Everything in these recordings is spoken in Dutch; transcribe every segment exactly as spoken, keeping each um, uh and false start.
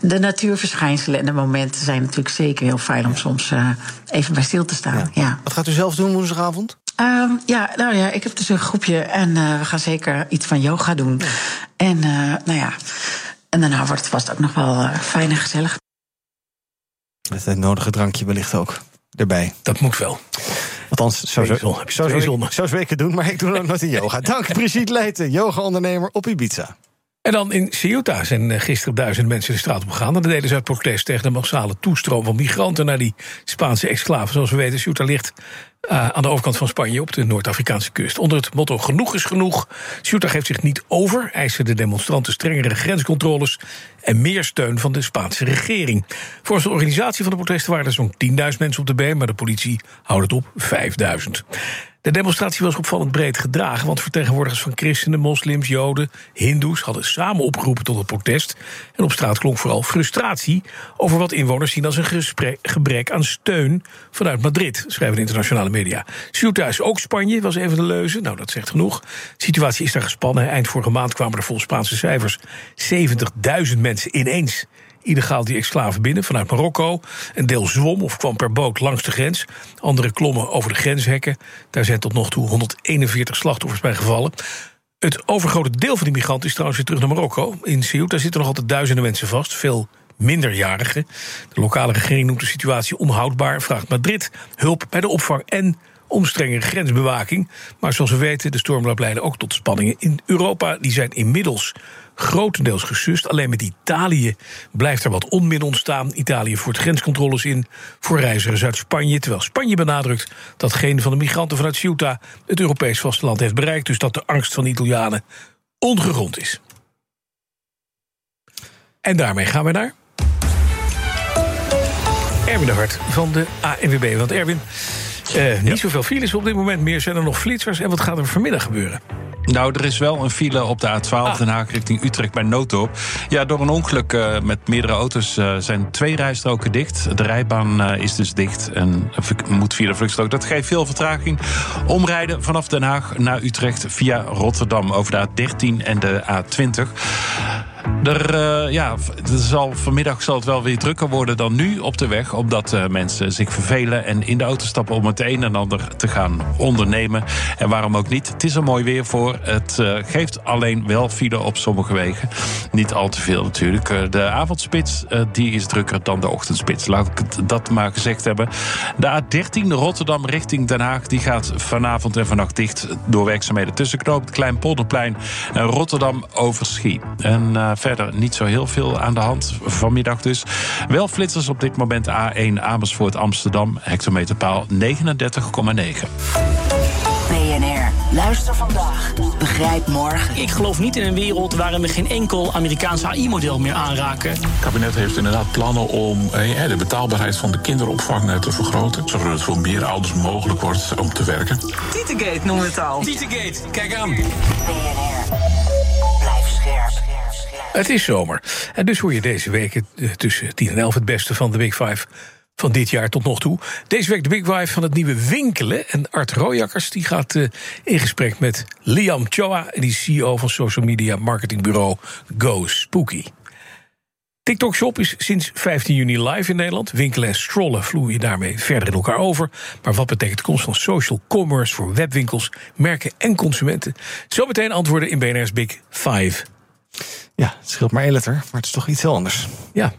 de natuurverschijnselen en de momenten zijn natuurlijk zeker heel fijn om soms uh, even bij stil te staan. Ja. Ja. Wat gaat u zelf doen woensdagavond? Um, ja, nou ja, ik heb dus een groepje en uh, we gaan zeker iets van yoga doen. Ja. En uh, nou ja, en daarna wordt het vast ook nog wel uh, fijn en gezellig. Met het nodige drankje wellicht ook erbij. Dat moet wel. Althans, zo zou zo, zo, zo, zo zou ik het doen, maar ik doe ook nooit in yoga. Dank, Brigitte Leijten, yoga-ondernemer op Ibiza. En dan in Ceuta zijn gisteren duizenden mensen de straat op gegaan. Dat deden ze uit protest tegen de massale toestroom van migranten naar die Spaanse exclave. Zoals we weten, Ceuta ligt uh, aan de overkant van Spanje op de Noord-Afrikaanse kust. Onder het motto genoeg is genoeg. Ceuta geeft zich niet over, eisen de demonstranten strengere grenscontroles en meer steun van de Spaanse regering. Volgens de organisatie van de protesten waren er zo'n tienduizend mensen op de been, maar de politie houdt het op vijfduizend. De demonstratie was opvallend breed gedragen, want vertegenwoordigers van christenen, moslims, joden, hindoes hadden samen opgeroepen tot het protest. En op straat klonk vooral frustratie over wat inwoners zien als een gesprek, gebrek aan steun vanuit Madrid, schrijven de internationale media. Ceuta is ook Spanje, was even de leuze. Nou, dat zegt genoeg. De situatie is daar gespannen. Eind vorige maand kwamen er volgens Spaanse cijfers zeventigduizend mensen ineens illegaal die exclave binnen vanuit Marokko. Een deel zwom of kwam per boot langs de grens. Anderen klommen over de grenshekken. Daar zijn tot nog toe honderdeenenveertig slachtoffers bij gevallen. Het overgrote deel van die migranten is trouwens weer terug naar Marokko. In Ceuta zitten nog altijd duizenden mensen vast, veel minderjarigen. De lokale regering noemt de situatie onhoudbaar en vraagt Madrid hulp bij de opvang en om strengere grensbewaking. Maar zoals we weten, de stormloop leidde ook tot spanningen in Europa. Die zijn inmiddels grotendeels gesust. Alleen met Italië blijft er wat onmin ontstaan. Italië voert grenscontroles in voor reizigers uit Spanje, terwijl Spanje benadrukt dat geen van de migranten vanuit Ceuta het Europees vasteland heeft bereikt, dus dat de angst van de Italianen ongegrond is. En daarmee gaan we naar Erwin de Hart van de A N W B. Want Erwin, Uh, niet ja. zoveel files op dit moment meer. Zijn er nog flitsers? En wat gaat er vanmiddag gebeuren? Nou, er is wel een file op de A twaalf ah. Den Haag richting Utrecht bij Nootdorp. Ja, door een ongeluk uh, met meerdere auto's uh, zijn twee rijstroken dicht. De rijbaan uh, is dus dicht en moet via de vluchtstrook. Dat geeft veel vertraging. Omrijden vanaf Den Haag naar Utrecht via Rotterdam over de A dertien en de A twintig. Er, uh, ja, er zal, vanmiddag zal het wel weer drukker worden dan nu op de weg, omdat uh, mensen zich vervelen en in de auto stappen om het een en ander te gaan ondernemen. En waarom ook niet? Het is er mooi weer voor. Het uh, geeft alleen wel file op sommige wegen. Niet al te veel natuurlijk. Uh, de avondspits uh, die is drukker dan de ochtendspits. Laat ik het, dat maar gezegd hebben. De A dertien Rotterdam richting Den Haag die gaat vanavond en vannacht dicht door werkzaamheden tussen knoop het Kleinpolderplein en Rotterdam Overschie. En uh, verder niet zo heel veel aan de hand vanmiddag dus. Wel flitsers op dit moment A één Amersfoort Amsterdam, hectometerpaal negenendertig komma negen. B N R, luister vandaag, begrijp morgen. Ik geloof niet in een wereld waarin we geen enkel Amerikaans A I-model meer aanraken. Het kabinet heeft inderdaad plannen om eh, de betaalbaarheid van de kinderopvang te vergroten, zodat het voor meer ouders mogelijk wordt om te werken. Tietegate noemen we het al. Tietegate, kijk aan. B N R, blijf scherp. Het is zomer. En dus hoor je deze week tussen tien en elf het beste van de Big Five van dit jaar tot nog toe. Deze week de Big Five van het nieuwe winkelen. En Art Royakkers die gaat uh, in gesprek met Liam Choa, die is C E O van social media marketingbureau Go Spooky. TikTok Shop is sinds vijftien juni live in Nederland. Winkelen en scrollen vloeien daarmee verder in elkaar over. Maar wat betekent de komst van social commerce voor webwinkels, merken en consumenten? Zometeen antwoorden in B N R's Big Five. Ja, het scheelt maar één letter, maar het is toch iets heel anders. Ja.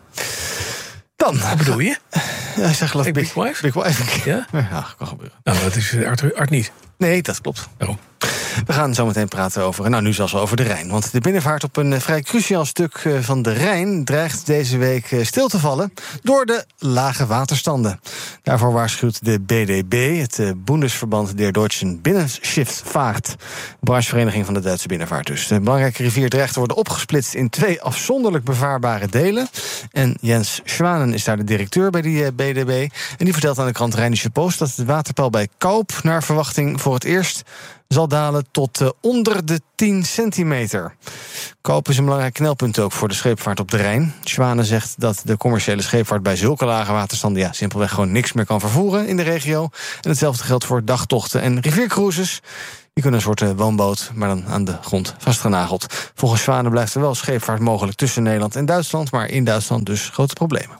Dan. Wat bedoel je? Ja, ik zeg geloof ik Big Wife? Big Wife. Ja? Ja, kan gebeuren. Nou, dat is Art, Art niet. Nee, dat klopt. Oh. We gaan zo meteen praten over, nou nu zelfs over de Rijn. Want de binnenvaart op een vrij cruciaal stuk van de Rijn dreigt deze week stil te vallen door de lage waterstanden. Daarvoor waarschuwt de B D B, het Bundesverband der Deutschen Binnenschifffahrt, branchevereniging van de Duitse binnenvaart dus. De belangrijke rivier dreigt te worden opgesplitst in twee afzonderlijk bevaarbare delen. En Jens Schwanen is daar de directeur bij die B D B. En die vertelt aan de krant Rheinische Post dat het waterpeil bij Kaup naar verwachting voor het eerst zal dalen tot uh, onder de tien centimeter. Kaup is een belangrijk knelpunt ook voor de scheepvaart op de Rijn. Schwanen zegt dat de commerciële scheepvaart bij zulke lage waterstanden ja, simpelweg gewoon niks meer kan vervoeren in de regio. En hetzelfde geldt voor dagtochten en riviercruises. Die kunnen een soort uh, woonboot, maar dan aan de grond vastgenageld. Volgens Svane blijft er wel scheepvaart mogelijk tussen Nederland en Duitsland, maar in Duitsland dus grote problemen.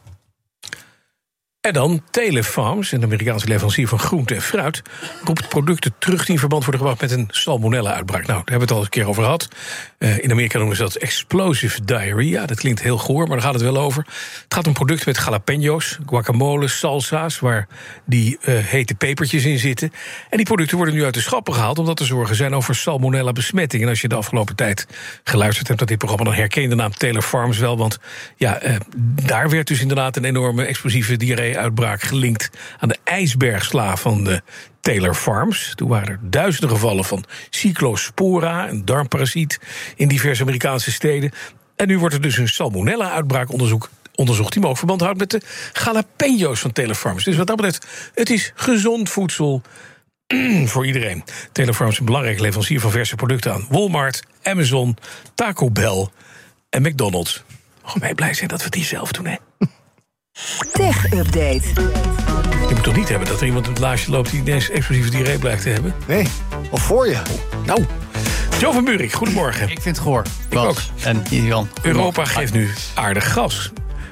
En dan Telefarms, een Amerikaanse leverancier van groente en fruit, roept producten terug die in verband worden gebracht met een salmonella-uitbraak. Nou, daar hebben we het al eens een keer over gehad. Uh, in Amerika noemen ze dat explosive diarrhea. Dat klinkt heel goor, maar daar gaat het wel over. Het gaat om producten met jalapeños, guacamole, salsa's, waar die uh, hete pepertjes in zitten. En die producten worden nu uit de schappen gehaald, omdat er zorgen zijn over salmonella-besmetting. En als je de afgelopen tijd geluisterd hebt naar dit programma, dan herken je de naam Telefarms wel. Want ja, uh, daar werd dus inderdaad een enorme explosieve diarrhee-uitbraak gelinkt aan de ijsbergsla van de Telefarms. Toen waren er duizenden gevallen van Cyclospora, een darmparasiet, in diverse Amerikaanse steden. En nu wordt er dus een salmonella-uitbraak onderzoek onderzocht die mogelijk verband houdt met de jalapeños van Telefarms. Dus wat dat betreft, het is gezond voedsel voor iedereen. Telefarms is een belangrijke leverancier van verse producten aan Walmart, Amazon, Taco Bell en McDonald's. Mogen wij blij zijn dat we het hier zelf doen, hè? Tech Update. Je moet toch niet hebben dat er iemand in het laasje loopt die ineens explosieve diarree blijkt te hebben? Nee, of voor je. Nou, Jo van Buurik, goedemorgen. Ik vind het goor. Ik ook. En Jan. Europa geeft nu aardig gas.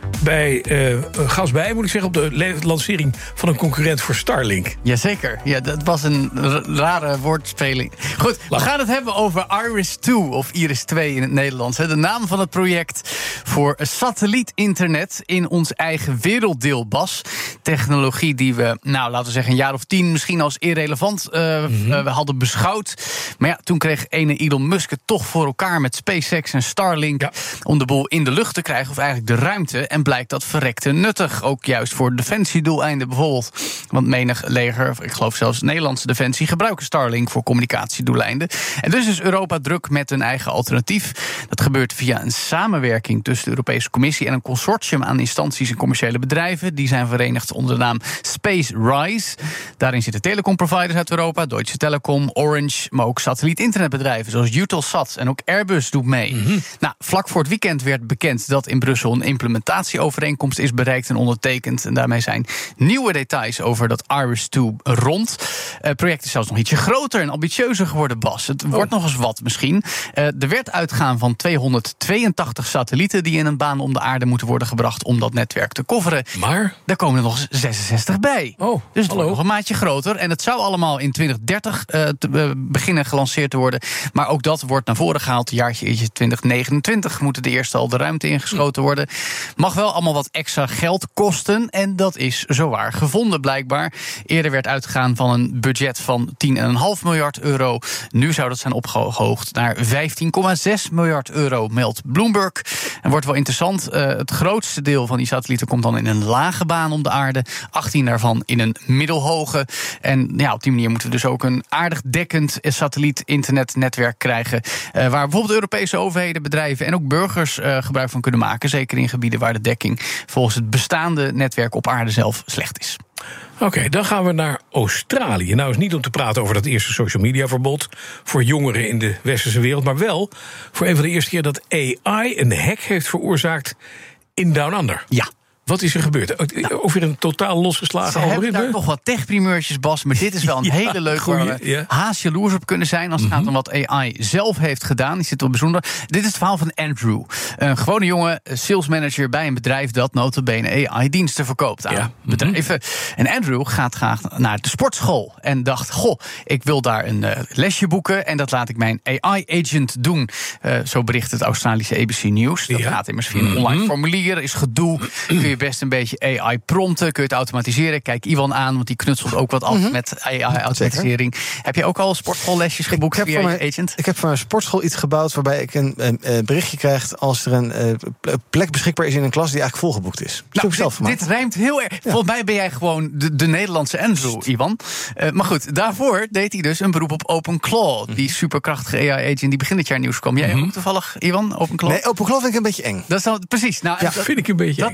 Bij uh, gas bij, moet ik zeggen, op de le- lancering van een concurrent voor Starlink. Jazeker. Ja, dat was een r- rare woordspeling. Goed, we Lach. gaan het hebben over Iris twee, of Iris twee in het Nederlands. Hè. De naam van het project voor satellietinternet in ons eigen werelddeel, Bas. Technologie die we, nou, laten we zeggen, een jaar of tien misschien als irrelevant uh, mm-hmm. uh, hadden beschouwd. Maar ja, toen kreeg ene Elon Musk het toch voor elkaar met SpaceX en Starlink, ja, om de boel in de lucht te krijgen, of eigenlijk de ruimte. En blijkt dat verrekte nuttig. Ook juist voor defensiedoeleinden bijvoorbeeld. Want menig leger, ik geloof zelfs Nederlandse defensie, gebruiken Starlink voor communicatiedoeleinden. En dus is Europa druk met een eigen alternatief. Dat gebeurt via een samenwerking tussen de Europese Commissie en een consortium aan instanties en commerciële bedrijven. Die zijn verenigd onder de naam Space Rise. Daarin zitten telecomproviders uit Europa, Deutsche Telekom, Orange, maar ook satelliet-internetbedrijven zoals Eutelsat en ook Airbus doet mee. Mm-hmm. Nou, vlak voor het weekend werd bekend dat in Brussel een implementatieovereenkomst is bereikt en ondertekend. En daarmee zijn nieuwe details over dat Iris twee rond. Het project is zelfs nog ietsje groter en ambitieuzer geworden, Bas. Het oh. wordt nog eens wat misschien. Uh, er werd uitgaan van tweehonderdtweeëntachtig satellieten die in een baan om de aarde moeten worden gebracht om dat netwerk te coveren. Maar daar komen er nog eens zesenzestig bij. Oh, dus het wordt nog een maatje groter. En het zou allemaal in twintig dertig uh, te, uh, beginnen gelanceerd te worden. Maar ook dat wordt naar voren gehaald. Jaartje twintig negenentwintig moeten de eerste al de ruimte ingeschoten worden. Mag wel allemaal wat extra geld kosten. En dat is zowaar gevonden blijkbaar. Eerder werd uitgegaan van een budget van tien komma vijf miljard euro. Nu zou dat zijn opgehoogd naar vijftien komma zes miljard euro, meldt Bloomberg. En wordt wel interessant. Uh, het grootste deel van die satellieten komt dan in een lage baan om de aarde. achttien daarvan in een middelhoge. En ja, op die manier moeten we dus ook een aardig dekkend satelliet-internetnetwerk krijgen. Uh, waar bijvoorbeeld Europese overheden, bedrijven en ook burgers uh, gebruik van kunnen maken. Zeker in gebieden waar de dekking volgens het bestaande netwerk op aarde zelf slecht is. Oké, okay, dan gaan we naar Australië. Nou is niet om te praten over dat eerste social media verbod voor jongeren in de westerse wereld, maar wel voor een van de eerste keer dat A I een hack heeft veroorzaakt in Down Under. Ja. Wat is er gebeurd? Nou, of weer een totaal losgeslagen ze algoritme? Ze hebben daar nog wat techprimeurtjes, Bas, maar dit is wel een ja, hele leuke goeie, waar we ja. haast jaloers op kunnen zijn als het mm-hmm. gaat om wat A I zelf heeft gedaan. Die zit wel bijzonder. Dit is het verhaal van Andrew. Een gewone jongen, salesmanager bij een bedrijf dat nota bene A I-diensten verkoopt aan ja. bedrijven. Mm-hmm. En Andrew gaat graag naar de sportschool en dacht, goh, ik wil daar een uh, lesje boeken en dat laat ik mijn A I-agent doen. Uh, zo bericht het Australische A B C News. Dat ja. gaat immers via een mm-hmm. online formulier, is gedoe. Kun je best een beetje A I prompten, kun je het automatiseren. Kijk Iwan aan, want die knutselt ook wat af mm-hmm. met A I-automatisering. Heb je ook al sportschoollesjes geboekt ik, ik via mijn, je agent? Ik heb voor mijn sportschool iets gebouwd waarbij ik een, een, een berichtje krijg als er een uh, plek beschikbaar is in een klas die eigenlijk volgeboekt is. Nou, dit, zelf dit rijmt heel erg. Ja. Volgens mij ben jij gewoon de, de Nederlandse Andrew, Iwan. Uh, maar goed, daarvoor deed hij dus een beroep op OpenClaw. Mm-hmm. Die superkrachtige A I-agent die begin dit jaar nieuws kwam. Jij mm-hmm. ook toevallig, Iwan, OpenClaw? Nee, OpenClaw vind ik een beetje eng. Dat is dan, precies. Nou, ja, dat vind ik een beetje Dat eng, is denk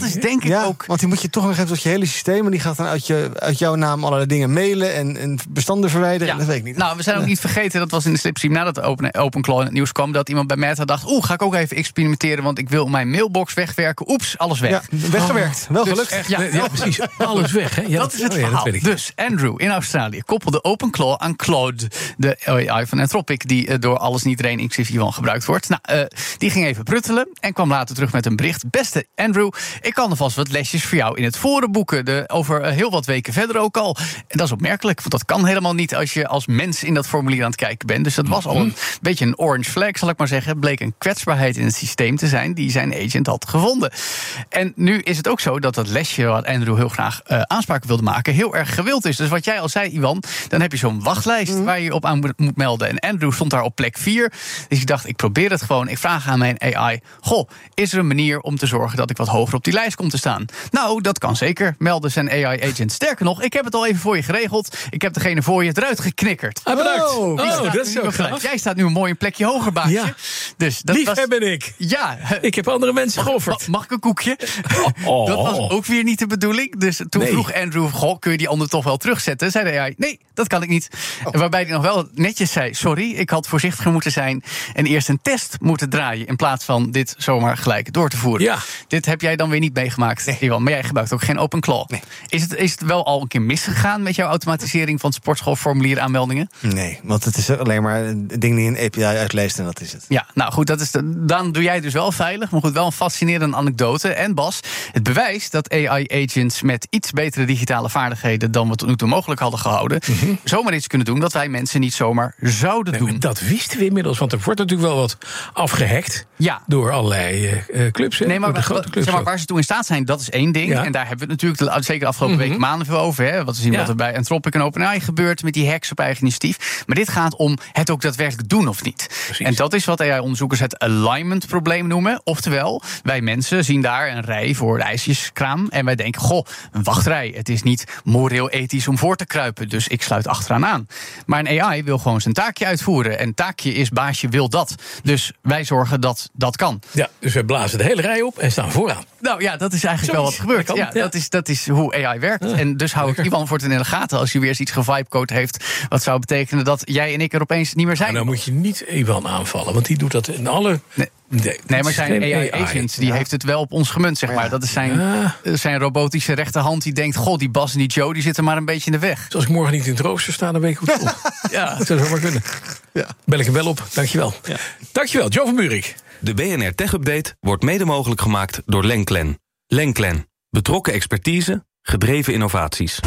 ik ja, ook. Want die moet je toch nog even tot je hele systeem... en die gaat dan uit, je, uit jouw naam allerlei dingen mailen... en, en bestanden verwijderen, Ja. dat weet ik niet. Nou, we zijn ook niet vergeten, dat was in de slipstream nadat Open, OpenClaw in het nieuws kwam... dat iemand bij Meta dacht, oeh, ga ik ook even experimenteren... want ik wil mijn mailbox wegwerken. Oeps, alles weg. Ja, weggewerkt. Wel Dus gelukt. echt, Ja, ja, precies. Alles weg, hè? Ja, dat is het oh ja, verhaal. dat weet ik. Dus Andrew in Australië koppelde OpenClaw aan Claude, de A I van Anthropic... die uh, door alles en iedereen, inclusief Iwan, gebruikt wordt. Nou, uh, die ging even pruttelen en kwam later terug met een bericht. Beste Andrew, ik kan alvast wat lesjes voor jou in het forum boeken. De, over uh, heel wat weken verder ook al. En dat is opmerkelijk, want dat kan helemaal niet... als je als mens in dat formulier aan het kijken bent. Dus dat was al een beetje een orange flag, zal ik maar zeggen. Bleek een kwetsbaarheid in het systeem te zijn... die zijn agent had gevonden. En nu is het ook zo dat dat lesje... wat Andrew heel graag uh, aanspraak wilde maken... heel erg gewild is. Dus wat jij al zei, Iwan... dan heb je zo'n wachtlijst mm. waar je op aan moet melden. En Andrew stond daar op plek vier. Dus ik dacht, ik probeer het gewoon. Ik vraag aan mijn A I... goh, is er een manier om te zorgen... dat ik wat hoger op die lijst kom te staan? Nou, dat kan zeker, meldde zijn A I-agent. Sterker nog, ik heb het al even voor je geregeld. Ik heb degene voor je eruit geknikkerd. Ah, bedankt. Oh, Oh, dat is zo gaaf. Jij staat nu een mooi een plekje hoger, baasje. Ja. Dus dat Lief was, heb ben ik. Ja. Ik heb andere mensen Mag, geofferd. mag ik een koekje? Oh. Dat was ook weer niet de bedoeling. Dus toen Nee. vroeg Andrew, goh, kun je die ander toch wel terugzetten? Zei de A I, nee, dat kan ik niet. En waarbij hij nog wel netjes zei, sorry, ik had voorzichtiger moeten zijn... en eerst een test moeten draaien... in plaats van dit zomaar gelijk door te voeren. Ja. Dit heb jij dan weer niet meegemaakt, nee. Iwan. Maar jij gebruikt ook geen OpenClaw. Nee. Is, het, is het wel al een keer misgegaan met jouw automatisering... van sportschoolformulier aanmeldingen? Nee, want het is alleen maar een ding die een A P I uitleest en dat is het. Ja, nou goed, dat is de, dan doe jij het dus wel veilig. Maar goed, wel een fascinerende anekdote. En Bas, het bewijst dat A I-agents met iets betere digitale vaardigheden... dan we tot nu toe mogelijk hadden gehouden... Mm-hmm. zomaar iets kunnen doen dat wij mensen niet zomaar zouden Nee, doen. maar dat wisten we inmiddels, want er wordt natuurlijk wel wat afgehackt... Ja. door allerlei uh, clubs. Hè? Nee, maar, de grote wa- clubs zeg maar ook. waar ze toe in staat zijn, dat is één ding. Ja. En daar hebben we het natuurlijk de, zeker de afgelopen Mm-hmm. weken maanden veel over. Hè? Wat we zien Ja. wat er bij Anthropic en OpenAI gebeurt... met die hacks op eigen initiatief. Maar dit gaat om het ook daadwerkelijk doen of niet. Precies. En dat is wat A I-onderzoekers het alignment-probleem noemen. Oftewel, wij mensen zien daar een rij voor de ijsjeskraam... en wij denken, goh, een wachtrij. Het is niet moreel ethisch om voor te kruipen... dus ik sluit achteraan aan. Maar een A I wil gewoon zijn taakje uitvoeren. En taakje is, baasje wil dat. Dus wij zorgen dat dat kan. Ja, dus we blazen de hele rij op en staan vooraan. Nou ja, dat is eigenlijk Zoiets. wel wat gebeurt. Dat kan, Ja, ja. dat, is, dat is hoe A I werkt. Ja, en dus hou ik lekker. Iwan voor het in de gaten... als hij weer eens iets gevibecode heeft... wat zou betekenen dat jij en ik er opeens niet meer zijn. Maar nou moet je niet Iwan aanvallen, want die doet dat in alle... Nee. Nee, Nee, maar het is zijn geen A I-agent, die Ja. heeft het wel op ons gemunt, zeg maar. Dat is zijn, Ja. zijn robotische rechterhand die denkt... goh, die Bas en die Joe, die zitten maar een beetje in de weg. Dus als ik morgen niet in het rooster sta, dan weet ik hoe het komt. Ja. Dat zou zomaar kunnen. Ja. Bel ik hem wel op, dankjewel. Ja. Dankjewel, Joe van Buurik. De B N R Tech Update wordt mede mogelijk gemaakt door Lenklen. Lenklen. Betrokken expertise, gedreven innovaties.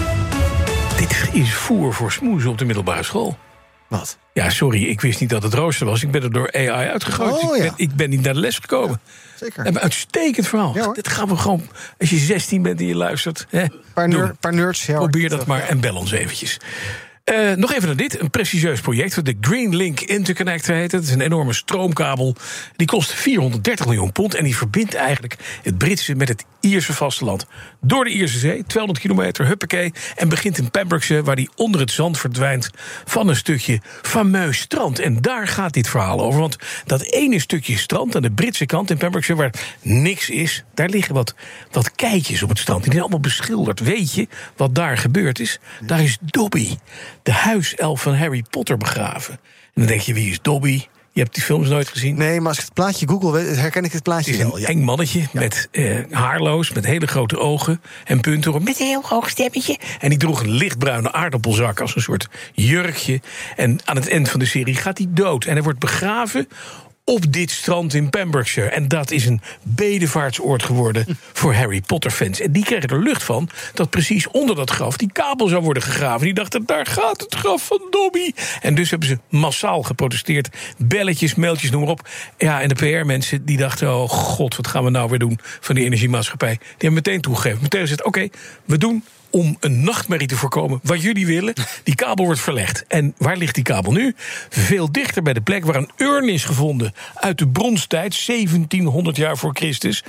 Dit is voer voor smoezen op de middelbare school. Wat? Ja, sorry, ik wist niet dat het rooster was. Ik ben er door A I uitgegooid. Oh, ik, ben, ja. ik ben niet naar de les gekomen. Zeker. Een uitstekend verhaal. Ja, hoor. Dit gaan we gewoon, als je zestien bent en je luistert... Hè, Paar, doen. ner- paar nerds. Ja, hoor. Probeer dat maar en bel ons eventjes. Uh, nog even naar dit, een prestigieus project. De Green Link Interconnector heet het. Het is een enorme stroomkabel. Die kost vierhonderddertig miljoen pond. En die verbindt eigenlijk het Britse met het Ierse vasteland. Door de Ierse Zee, tweehonderd kilometer, huppakee. En begint in Pembrokeshire, waar die onder het zand verdwijnt... van een stukje fameus strand. En daar gaat dit verhaal over. Want dat ene stukje strand aan de Britse kant in Pembrokeshire... waar niks is, daar liggen wat, wat keitjes op het strand. Die zijn allemaal beschilderd. Weet je wat daar gebeurd is? Daar is Dobby, de huiself van Harry Potter, begraven. En dan denk je, wie is Dobby? Je hebt die films nooit gezien. Nee, maar als ik het plaatje google, herken ik het plaatje Het is wel. een Ja. eng mannetje met uh, haarloos, met hele grote ogen en punten erop, met een heel hoog stemmetje. En die droeg een lichtbruine aardappelzak als een soort jurkje. En aan het eind van de serie gaat hij dood. En hij wordt begraven op dit strand in Pembrokeshire. En dat is een bedevaartsoord geworden voor Harry Potter-fans. En die kregen er lucht van dat precies onder dat graf die kabel zou worden gegraven. Die dachten, daar gaat het graf van Dobby. En dus hebben ze massaal geprotesteerd. Belletjes, mailtjes, noem maar op. Ja, en de P R-mensen die dachten, oh god, wat gaan we nou weer doen van die energiemaatschappij? Die hebben meteen toegegeven. Meteen gezegd, oké, okay, we doen om een nachtmerrie te voorkomen, wat jullie willen. Die kabel wordt verlegd. En waar ligt die kabel nu? Veel dichter bij de plek waar een urn is gevonden uit de bronstijd, zeventienhonderd jaar voor Christus.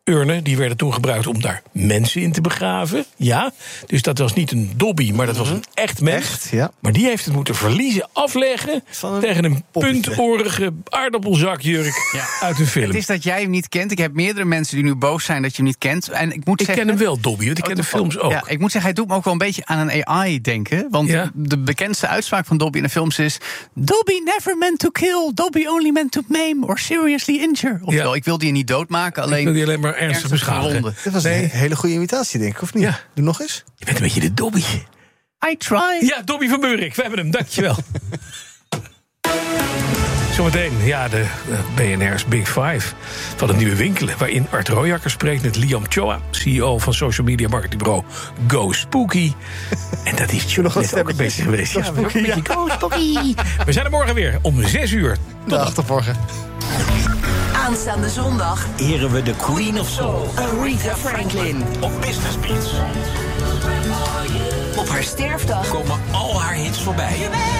urnen die werden toen gebruikt om daar mensen in te begraven. Ja, dus dat was niet een Dobby, maar dat was een echt mens. Echt, ja. Maar die heeft het moeten verliezen, afleggen een tegen een poppetje. puntoorige aardappelzakjurk Ja. uit een film. Het is dat jij hem niet kent. Ik heb meerdere mensen die nu boos zijn dat je hem niet kent. En ik moet Ik zeggen, ken hem wel, Dobby, want ik ken de films ook. Ja, ik moet zeggen, hij doet me ook wel een beetje aan een A I denken. Want Ja. de bekendste uitspraak van Dobby in de films is: Dobby never meant to kill, Dobby only meant to maim or seriously injure. Oftewel, Ja. ik wilde je niet doodmaken, alleen Ik wil die alleen maar ernstig ernstig beschadigen. verwonden. Dit was Nee. een hele goede imitatie, denk ik, of niet? Ja. Doe nog eens. Je bent een beetje de Dobby. I try. Ja, Dobby van Buurik, we hebben hem, dankjewel. Zometeen, ja, de uh, B N R's Big Five van het nieuwe winkelen, waarin Art Royakker spreekt met Liam Choa, C E O van social media marketingbureau Go Spooky. En dat is nog wat net ook een beetje geweest. Ja, we, ook een beetje Go Spooky. We zijn er morgen weer om zes uur. Tot Dag, tot morgen. Aanstaande zondag eren we de Queen of Soul. Aretha Franklin. Op Business Beats Op haar sterfdag komen al haar hits voorbij.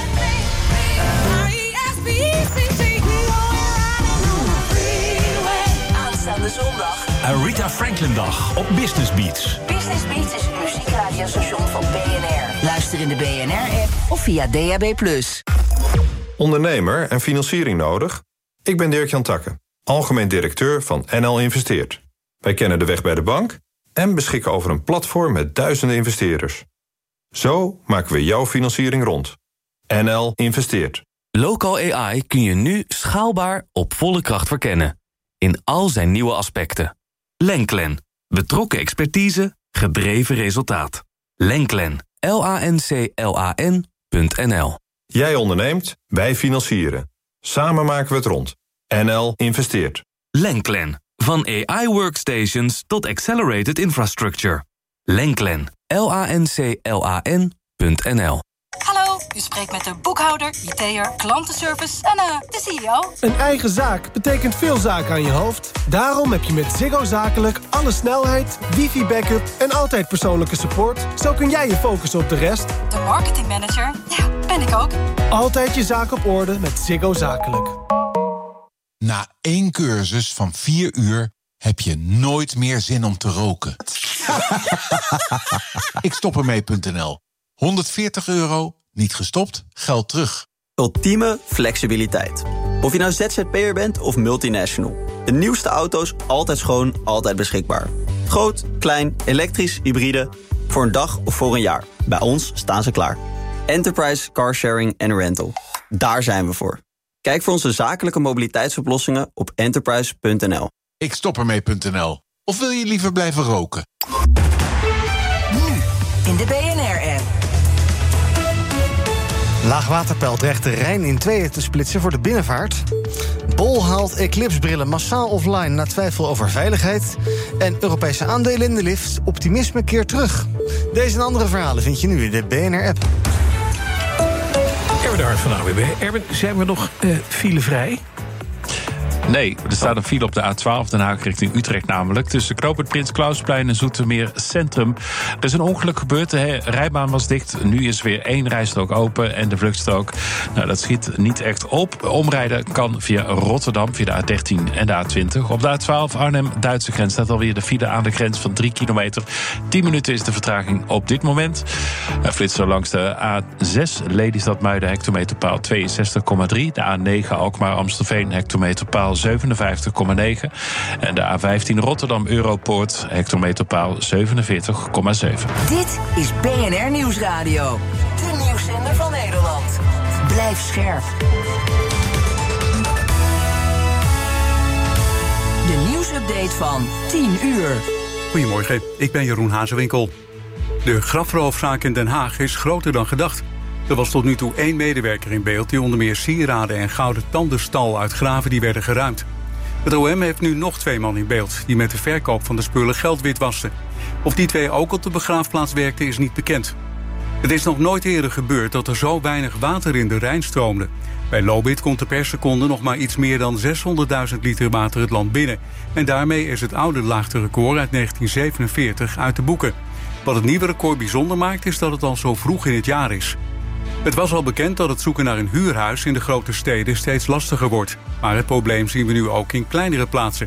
aanstaande zondag. Aretha Franklin Dag op Business Beats. Business Beats is het muziekradiostation van B N R. Luister in de B N R-app of via D A B plus. Ondernemer en financiering nodig? Ik ben Dirk-Jan Takke, algemeen directeur van N L Investeert. Wij kennen de weg bij de bank en beschikken over een platform met duizenden investeerders. Zo maken we jouw financiering rond. N L Investeert. Local A I kun je nu schaalbaar op volle kracht verkennen. In al zijn nieuwe aspecten. Lenklen. Betrokken expertise, gedreven resultaat. Lenklen. L A N C L A N punt N L. Jij onderneemt, wij financieren. Samen maken we het rond. N L Investeert. Lenklen. Van A I-workstations tot accelerated infrastructure. Lenklen. L A N C L A N punt N L. Hallo, u spreekt met de boekhouder, I T'er, klantenservice en uh, de C E O. Een eigen zaak betekent veel zaken aan je hoofd. Daarom heb je met Ziggo Zakelijk alle snelheid, wifi-backup en altijd persoonlijke support. Zo kun jij je focussen op de rest. De marketingmanager, ja, ben ik ook. Altijd je zaak op orde met Ziggo Zakelijk. Na één cursus van vier uur heb je nooit meer zin om te roken. Ik stop ermee punt N L. honderdveertig euro, niet gestopt, geld terug. Ultieme flexibiliteit. Of je nou Z Z P'er bent of multinational. De nieuwste auto's altijd schoon, altijd beschikbaar. Groot, klein, elektrisch, hybride. Voor een dag of voor een jaar. Bij ons staan ze klaar. Enterprise Carsharing en Rental. Daar zijn we voor. Kijk voor onze zakelijke mobiliteitsoplossingen op enterprise punt N L. Ik stop ermee punt N L. Of wil je liever blijven roken? Nu in de B N R-app. Laagwaterpeil dreigt de Rijn in tweeën te splitsen voor de binnenvaart. Bol haalt Eclipse-brillen massaal offline na twijfel over veiligheid. En Europese aandelen in de lift. Optimisme keert terug. Deze en andere verhalen vind je nu in de B N R-app. Erwin de Hart van A W B. Erwin, zijn we nog uh, filevrij? Nee, er staat een file op de A twaalf Den Haag richting Utrecht namelijk. Tussen knooppunt Prins Klausplein en Zoetermeer Centrum. Er is een ongeluk gebeurd, de rijbaan was dicht. Nu is weer één rijstrook open en de vluchtstrook. Nou, dat schiet niet echt op. Omrijden kan via Rotterdam, via de A dertien en de A twintig. Op de A twaalf Arnhem-Duitse grens staat alweer de file aan de grens van drie kilometer. tien minuten is de vertraging op dit moment. Een flitser langs de A zes Lelystad-Muiden, hectometerpaal tweeënzestig komma drie. De A negen Alkmaar-Amstelveen, hectometerpaal zevenenvijftig komma negen. En de A vijftien Rotterdam-Europoort, hectometerpaal zevenenveertig komma zeven. Dit is B N R Nieuwsradio. De nieuwszender van Nederland. Blijf scherp. De nieuwsupdate van tien uur. Goedemorgen, ik ben Jeroen Hazewinkel. De grafroofzaak in Den Haag is groter dan gedacht. Er was tot nu toe één medewerker in beeld die onder meer sieraden en gouden tanden stal uit graven die werden geruimd. Het O M heeft nu nog twee man in beeld die met de verkoop van de spullen geld witwasten. Of die twee ook op de begraafplaats werkten is niet bekend. Het is nog nooit eerder gebeurd dat er zo weinig water in de Rijn stroomde. Bij Lobit komt er per seconde nog maar iets meer dan zeshonderdduizend liter water het land binnen. En daarmee is het oude laagterecord uit negentien zevenenveertig uit de boeken. Wat het nieuwe record bijzonder maakt is dat het al zo vroeg in het jaar is. Het was al bekend dat het zoeken naar een huurhuis in de grote steden steeds lastiger wordt. Maar het probleem zien we nu ook in kleinere plaatsen.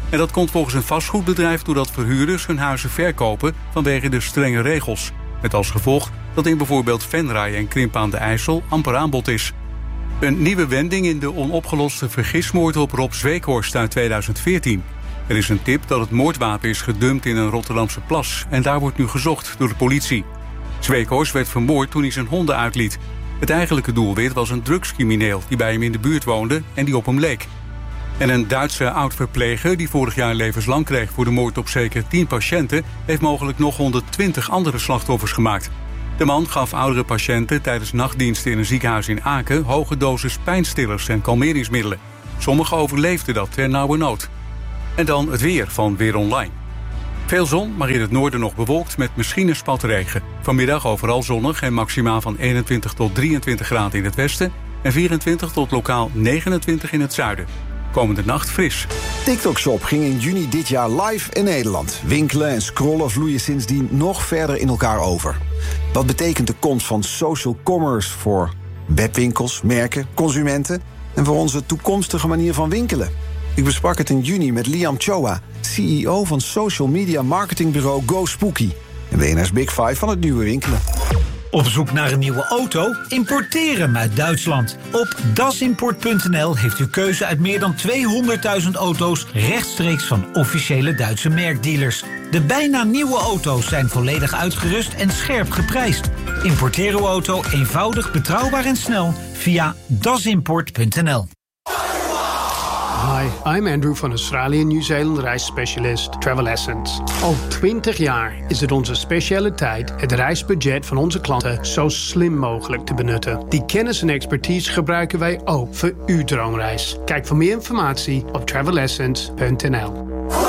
En dat komt volgens een vastgoedbedrijf doordat verhuurders hun huizen verkopen vanwege de strenge regels. Met als gevolg dat in bijvoorbeeld Venray en Krimpen aan de IJssel amper aanbod is. Een nieuwe wending in de onopgeloste vergismoord op Rob Zweekhorst uit tweeduizend veertien. Er is een tip dat het moordwapen is gedumpt in een Rotterdamse plas. En daar wordt nu gezocht door de politie. Zweekhorst werd vermoord toen hij zijn honden uitliet. Het eigenlijke doelwit was een drugscrimineel die bij hem in de buurt woonde en die op hem leek. En een Duitse oud-verpleger die vorig jaar levenslang kreeg voor de moord op zeker tien patiënten, heeft mogelijk nog honderdtwintig andere slachtoffers gemaakt. De man gaf oudere patiënten tijdens nachtdiensten in een ziekenhuis in Aken hoge doses pijnstillers en kalmeringsmiddelen. Sommigen overleefden dat ter nauwernood. En dan het weer van Weer Online. Veel zon, maar in het noorden nog bewolkt met misschien een spat regen. Vanmiddag overal zonnig en maximaal van eenentwintig tot drieëntwintig graden in het westen en vierentwintig tot lokaal negenentwintig in het zuiden. Komende nacht fris. TikTok Shop ging in juni dit jaar live in Nederland. Winkelen en scrollen vloeien sindsdien nog verder in elkaar over. Wat betekent de komst van social commerce voor webwinkels, merken, consumenten en voor onze toekomstige manier van winkelen? Ik besprak het in juni met Liam Choa, C E O van social media marketingbureau GoSpooky en B N R's Big Five van het nieuwe winkelen. Op zoek naar een nieuwe auto? Importeer hem uit Duitsland. Op dasimport punt n l heeft u keuze uit meer dan tweehonderdduizend auto's rechtstreeks van officiële Duitse merkdealers. De bijna nieuwe auto's zijn volledig uitgerust en scherp geprijsd. Importeer uw auto eenvoudig, betrouwbaar en snel via dasimport punt n l. Hi, I'm Andrew van Australië Nieuw-Zeeland reisspecialist Travel Essence. Al twintig jaar is het onze specialiteit het reisbudget van onze klanten zo slim mogelijk te benutten. Die kennis en expertise gebruiken wij ook voor uw droomreis. Kijk voor meer informatie op travel essence punt n l.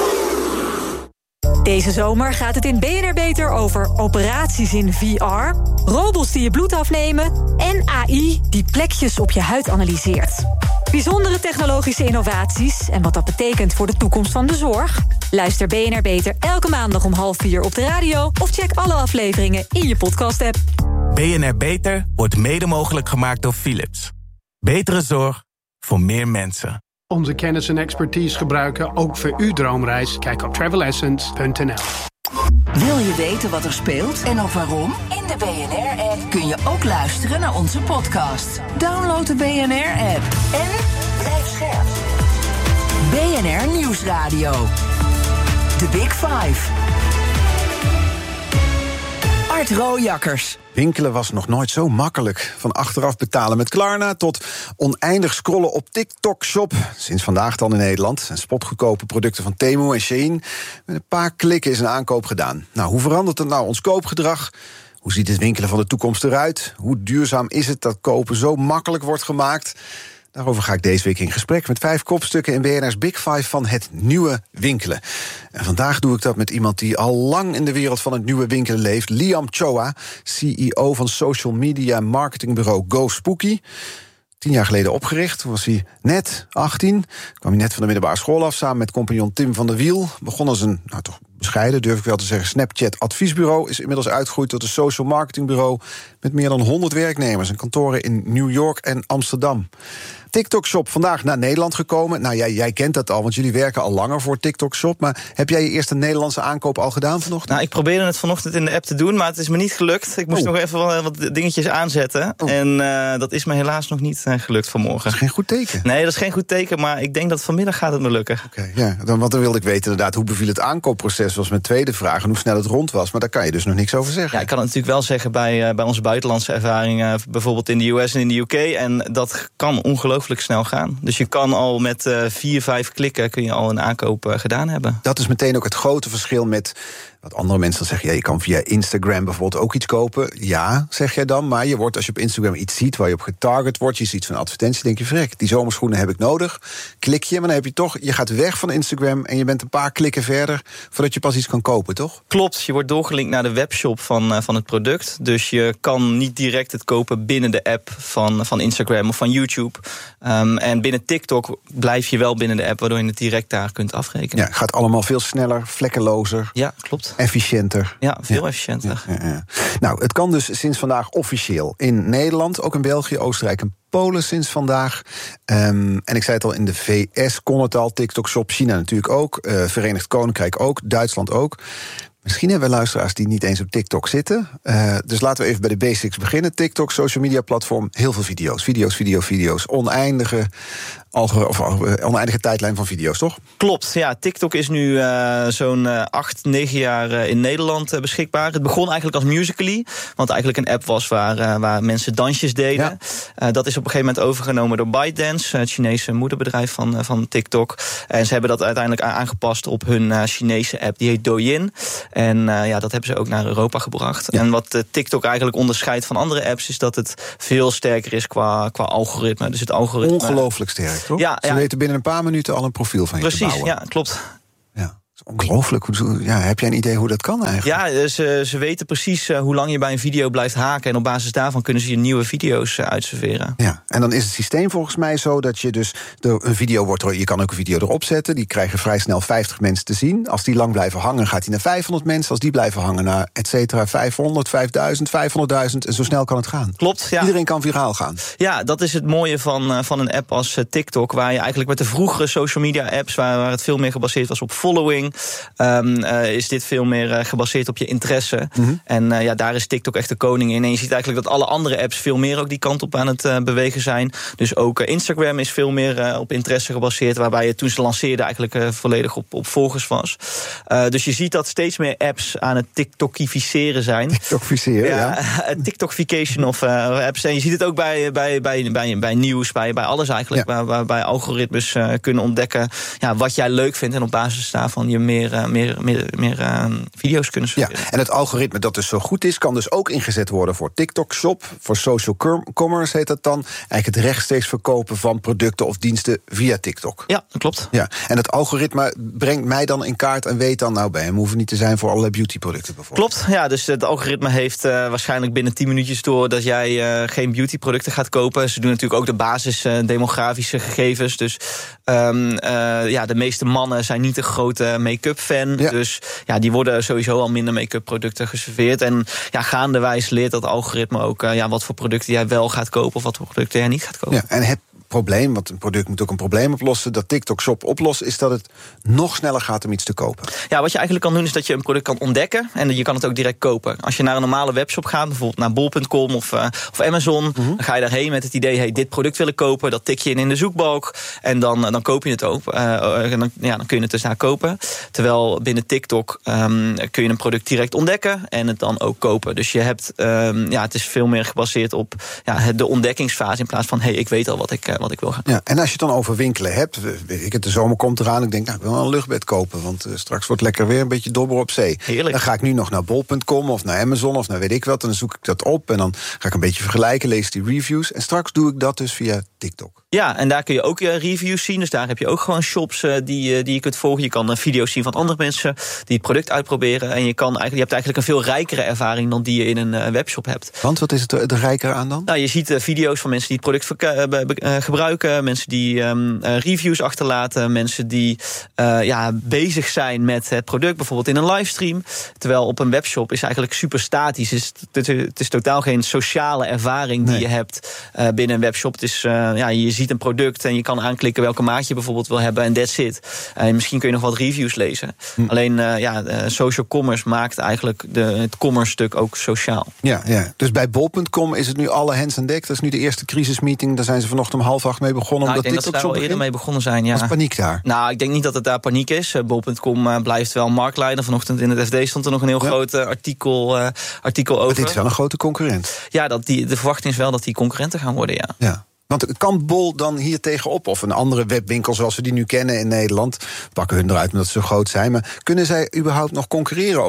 Deze zomer gaat het in B N R Beter over operaties in V R, robots die je bloed afnemen en A I die plekjes op je huid analyseert. Bijzondere technologische innovaties en wat dat betekent voor de toekomst van de zorg? Luister B N R Beter elke maandag om half vier op de radio of check alle afleveringen in je podcast-app. B N R Beter wordt mede mogelijk gemaakt door Philips. Betere zorg voor meer mensen. Onze kennis en expertise gebruiken ook voor uw droomreis. Kijk op travel essence punt n l. Wil je weten wat er speelt en ook waarom? In de B N R-app kun je ook luisteren naar onze podcast. Download de B N R-app en blijf scherp. B N R Nieuwsradio. The Big Five. Art Rooijakkers. Winkelen was nog nooit zo makkelijk. Van achteraf betalen met Klarna tot oneindig scrollen op TikTok Shop. Sinds vandaag dan in Nederland. En spotgoedkope producten van Temu en Shein. Met een paar klikken is een aankoop gedaan. Nou, hoe verandert het nou ons koopgedrag? Hoe ziet het winkelen van de toekomst eruit? Hoe duurzaam is het dat kopen zo makkelijk wordt gemaakt? Daarover ga ik deze week in gesprek met vijf kopstukken in B N R's Big Five van het nieuwe winkelen. En vandaag doe ik dat met iemand die al lang in de wereld van het nieuwe winkelen leeft. Liam Choa, C E O van social media marketingbureau GoSpooky. Tien jaar geleden opgericht, toen was hij net achttien. Kwam hij net van de middelbare school af samen met compagnon Tim van der Wiel. Begon als een, nou toch bescheiden, durf ik wel te zeggen, Snapchat-adviesbureau. Is inmiddels uitgegroeid tot een social marketingbureau met meer dan honderd werknemers en kantoren in New York en Amsterdam. TikTok Shop vandaag naar Nederland gekomen. Nou, jij, jij kent dat al, want jullie werken al langer voor TikTok Shop. Maar heb jij je eerste Nederlandse aankoop al gedaan vanochtend? Nou, ik probeerde het vanochtend in de app te doen, maar het is me niet gelukt. Ik moest oh. nog even wat, wat dingetjes aanzetten. Oh. En uh, dat is me helaas nog niet uh, gelukt vanmorgen. Dat is geen goed teken. Nee, dat is geen goed teken, maar ik denk dat vanmiddag gaat het me lukken. Oké, okay, ja, dan, want dan wilde ik weten inderdaad hoe beviel het aankoopproces, was mijn tweede vraag, en hoe snel het rond was. Maar daar kan je dus nog niks over zeggen. Ja, ik kan het natuurlijk wel zeggen bij, uh, bij onze buitenlandse ervaringen, bijvoorbeeld in de U S en in de U K. En dat kan ongelooflijk snel gaan. Dus je kan al met uh, vier, vijf klikken kun je al een aankoop uh, gedaan hebben. Dat is meteen ook het grote verschil met wat andere mensen dan zeggen. Ja, je kan via Instagram bijvoorbeeld ook iets kopen. Ja, zeg jij dan. Maar je wordt, als je op Instagram iets ziet waar je op getarget wordt, je ziet van een advertentie, denk je, vrek, die zomerschoenen heb ik nodig. Klik je, maar dan heb je toch, je gaat weg van Instagram en je bent een paar klikken verder voordat je pas iets kan kopen, toch? Klopt, je wordt doorgelinkt naar de webshop van, uh, van het product. Dus je kan niet direct het kopen binnen de app van, van Instagram of van YouTube. Um, en binnen TikTok blijf je wel binnen de app, waardoor je het direct daar kunt afrekenen. Ja, gaat allemaal veel sneller, vlekkelozer. Ja, klopt. Efficiënter. Ja, veel ja. efficiënter. Ja, ja, ja. Nou, het kan dus sinds vandaag officieel in Nederland, ook in België, Oostenrijk en Polen sinds vandaag. Um, en ik zei het al, in de V S kon het al, TikTok Shop, China natuurlijk ook, uh, Verenigd Koninkrijk ook, Duitsland ook. Misschien hebben we luisteraars die niet eens op TikTok zitten. Uh, dus laten we even bij de basics beginnen. TikTok, social media platform, heel veel video's. Video's, video, video's. Oneindige, alge, of, uh, oneindige tijdlijn van video's, toch? Klopt, ja. TikTok is nu uh, zo'n uh, acht, negen jaar uh, in Nederland uh, beschikbaar. Het begon eigenlijk als Musical.ly. Wat eigenlijk een app was waar, uh, waar mensen dansjes deden. Ja. Uh, dat is op een gegeven moment overgenomen door ByteDance, het Chinese moederbedrijf van, uh, van TikTok. En ze hebben dat uiteindelijk aangepast op hun uh, Chinese app. Die heet Douyin. En uh, ja, dat hebben ze ook naar Europa gebracht. Ja. En wat uh, TikTok eigenlijk onderscheidt van andere apps is dat het veel sterker is qua, qua algoritme. Dus het algoritme. Ongelooflijk sterk, toch? Ja, ze ja. weten binnen een paar minuten al een profiel van je Precies, te bouwen. ja, klopt. Ja. Ongelooflijk. Ja, heb jij een idee hoe dat kan eigenlijk? Ja, ze, ze weten precies uh, hoe lang je bij een video blijft haken. En op basis daarvan kunnen ze je nieuwe video's uh, uitserveren. Ja, en dan is het systeem volgens mij zo dat je dus de, een video wordt er, je kan ook een video erop zetten. Die krijgen vrij snel vijftig mensen te zien. Als die lang blijven hangen, gaat hij naar vijfhonderd mensen. Als die blijven hangen, naar et cetera, vijfhonderd, vijfduizend, vijfhonderdduizend. En zo snel kan het gaan. Klopt, ja. Iedereen kan viraal gaan. Ja, dat is het mooie van, uh, van een app als uh, TikTok. Waar je eigenlijk met de vroegere social media apps, waar, waar het veel meer gebaseerd was op following, Um, Uh, is dit veel meer uh, gebaseerd op je interesse. Mm-hmm. En uh, ja, daar is TikTok echt de koning in. En je ziet eigenlijk dat alle andere apps veel meer ook die kant op aan het uh, bewegen zijn. Dus ook uh, Instagram is veel meer uh, op interesse gebaseerd, waarbij je toen ze lanceerden eigenlijk uh, volledig op, op volgers was. Uh, dus je ziet dat steeds meer apps aan het TikTokificeren zijn. TikTokificeren, ja. ja. TikTokification of uh, apps. En je ziet het ook bij, bij, bij, bij, bij nieuws, bij, bij alles eigenlijk. Ja. Waar, waarbij algoritmes uh, kunnen ontdekken ja, wat jij leuk vindt. En op basis daarvan je meer, uh, meer meer, meer uh, video's kunnen serveren. Ja, en het algoritme dat dus zo goed is, kan dus ook ingezet worden voor TikTok Shop, voor social commerce heet dat dan. Eigenlijk het rechtstreeks verkopen van producten of diensten via TikTok. Ja, dat klopt. Ja, en het algoritme brengt mij dan in kaart en weet dan, nou, bij hem hoeven niet te zijn voor allerlei beautyproducten bijvoorbeeld. Klopt, ja, dus het algoritme heeft uh, waarschijnlijk binnen tien minuutjes door dat jij uh, geen beautyproducten gaat kopen. Ze doen natuurlijk ook de basis uh, demografische gegevens. Dus um, uh, ja, de meeste mannen zijn niet een grote make-up fan. Ja. Dus ja, die worden sowieso al minder make-up producten geserveerd. En ja, gaandewijs leert dat algoritme ook uh, ja, wat voor producten jij wel gaat kopen of wat voor producten jij niet gaat kopen. Ja, en het probleem, want een product moet ook een probleem oplossen, dat TikTok Shop oplost, is dat het nog sneller gaat om iets te kopen. Ja, wat je eigenlijk kan doen is dat je een product kan ontdekken en je kan het ook direct kopen. Als je naar een normale webshop gaat, bijvoorbeeld naar bol punt com of, uh, of Amazon, mm-hmm. dan ga je daarheen met het idee, hey, dit product wil ik kopen, dat tik je in in de zoekbalk en dan, dan koop je het ook. Uh, en dan, ja, dan kun je het dus daar kopen. Terwijl binnen TikTok um, kun je een product direct ontdekken en het dan ook kopen. Dus je hebt, um, ja, het is veel meer gebaseerd op ja, de ontdekkingsfase in plaats van, hey, ik weet al wat ik, uh, wat ik wil gaan kopen. Ja, en als je het dan over winkelen hebt, weet ik het, de zomer komt eraan, ik denk, nou, ik wil wel een luchtbed kopen, want uh, straks wordt lekker weer een beetje dobber op zee. Heerlijk. Dan ga ik nu nog naar bol punt com of naar Amazon of naar weet ik wat, en dan zoek ik dat op en dan ga ik een beetje vergelijken, lees die reviews en straks doe ik dat dus via TikTok. Ja, en daar kun je ook uh, reviews zien, dus daar heb je ook gewoon shops uh, die, uh, die je kunt volgen. Je kan uh, video's zien van andere mensen die het product uitproberen en je, kan eigenlijk, je hebt eigenlijk een veel rijkere ervaring dan die je in een uh, webshop hebt. Want wat is het er rijker aan dan? Nou, je ziet uh, video's van mensen die het product verka- uh, uh, gebruiken, mensen die um, uh, reviews achterlaten, mensen die uh, ja, bezig zijn met het product, bijvoorbeeld in een livestream. Terwijl op een webshop is eigenlijk super statisch. Het is, het is, het is totaal geen sociale ervaring die nee. je hebt uh, binnen een webshop. Het is, uh, ja, je ziet een product en je kan aanklikken welke maat je bijvoorbeeld wil hebben en that's it. Uh, misschien kun je nog wat reviews lezen. Hm. Alleen uh, ja, uh, social commerce maakt eigenlijk de, het commerce stuk ook sociaal. Ja, ja. Dus bij bol punt com is het nu alle hands aan dek. Dat is nu de eerste crisismeeting. Daar zijn ze vanochtend om half acht mee begonnen. Nou, ik denk dat ze daar al eerder mee begonnen zijn. Ja. Was paniek daar? Nou, ik denk niet dat het daar paniek is. Uh, bol punt com uh, blijft wel marktleider. Vanochtend in het F D stond er nog een heel ja. groot uh, artikel, uh, artikel over. Maar dit is wel een grote concurrent. Ja, dat die, de verwachting is wel dat die concurrenten gaan worden, ja. Ja. Want kan Bol dan hier tegenop, of een andere webwinkel zoals we die nu kennen in Nederland, pakken hun eruit omdat ze zo groot zijn, maar kunnen zij überhaupt nog concurreren over een,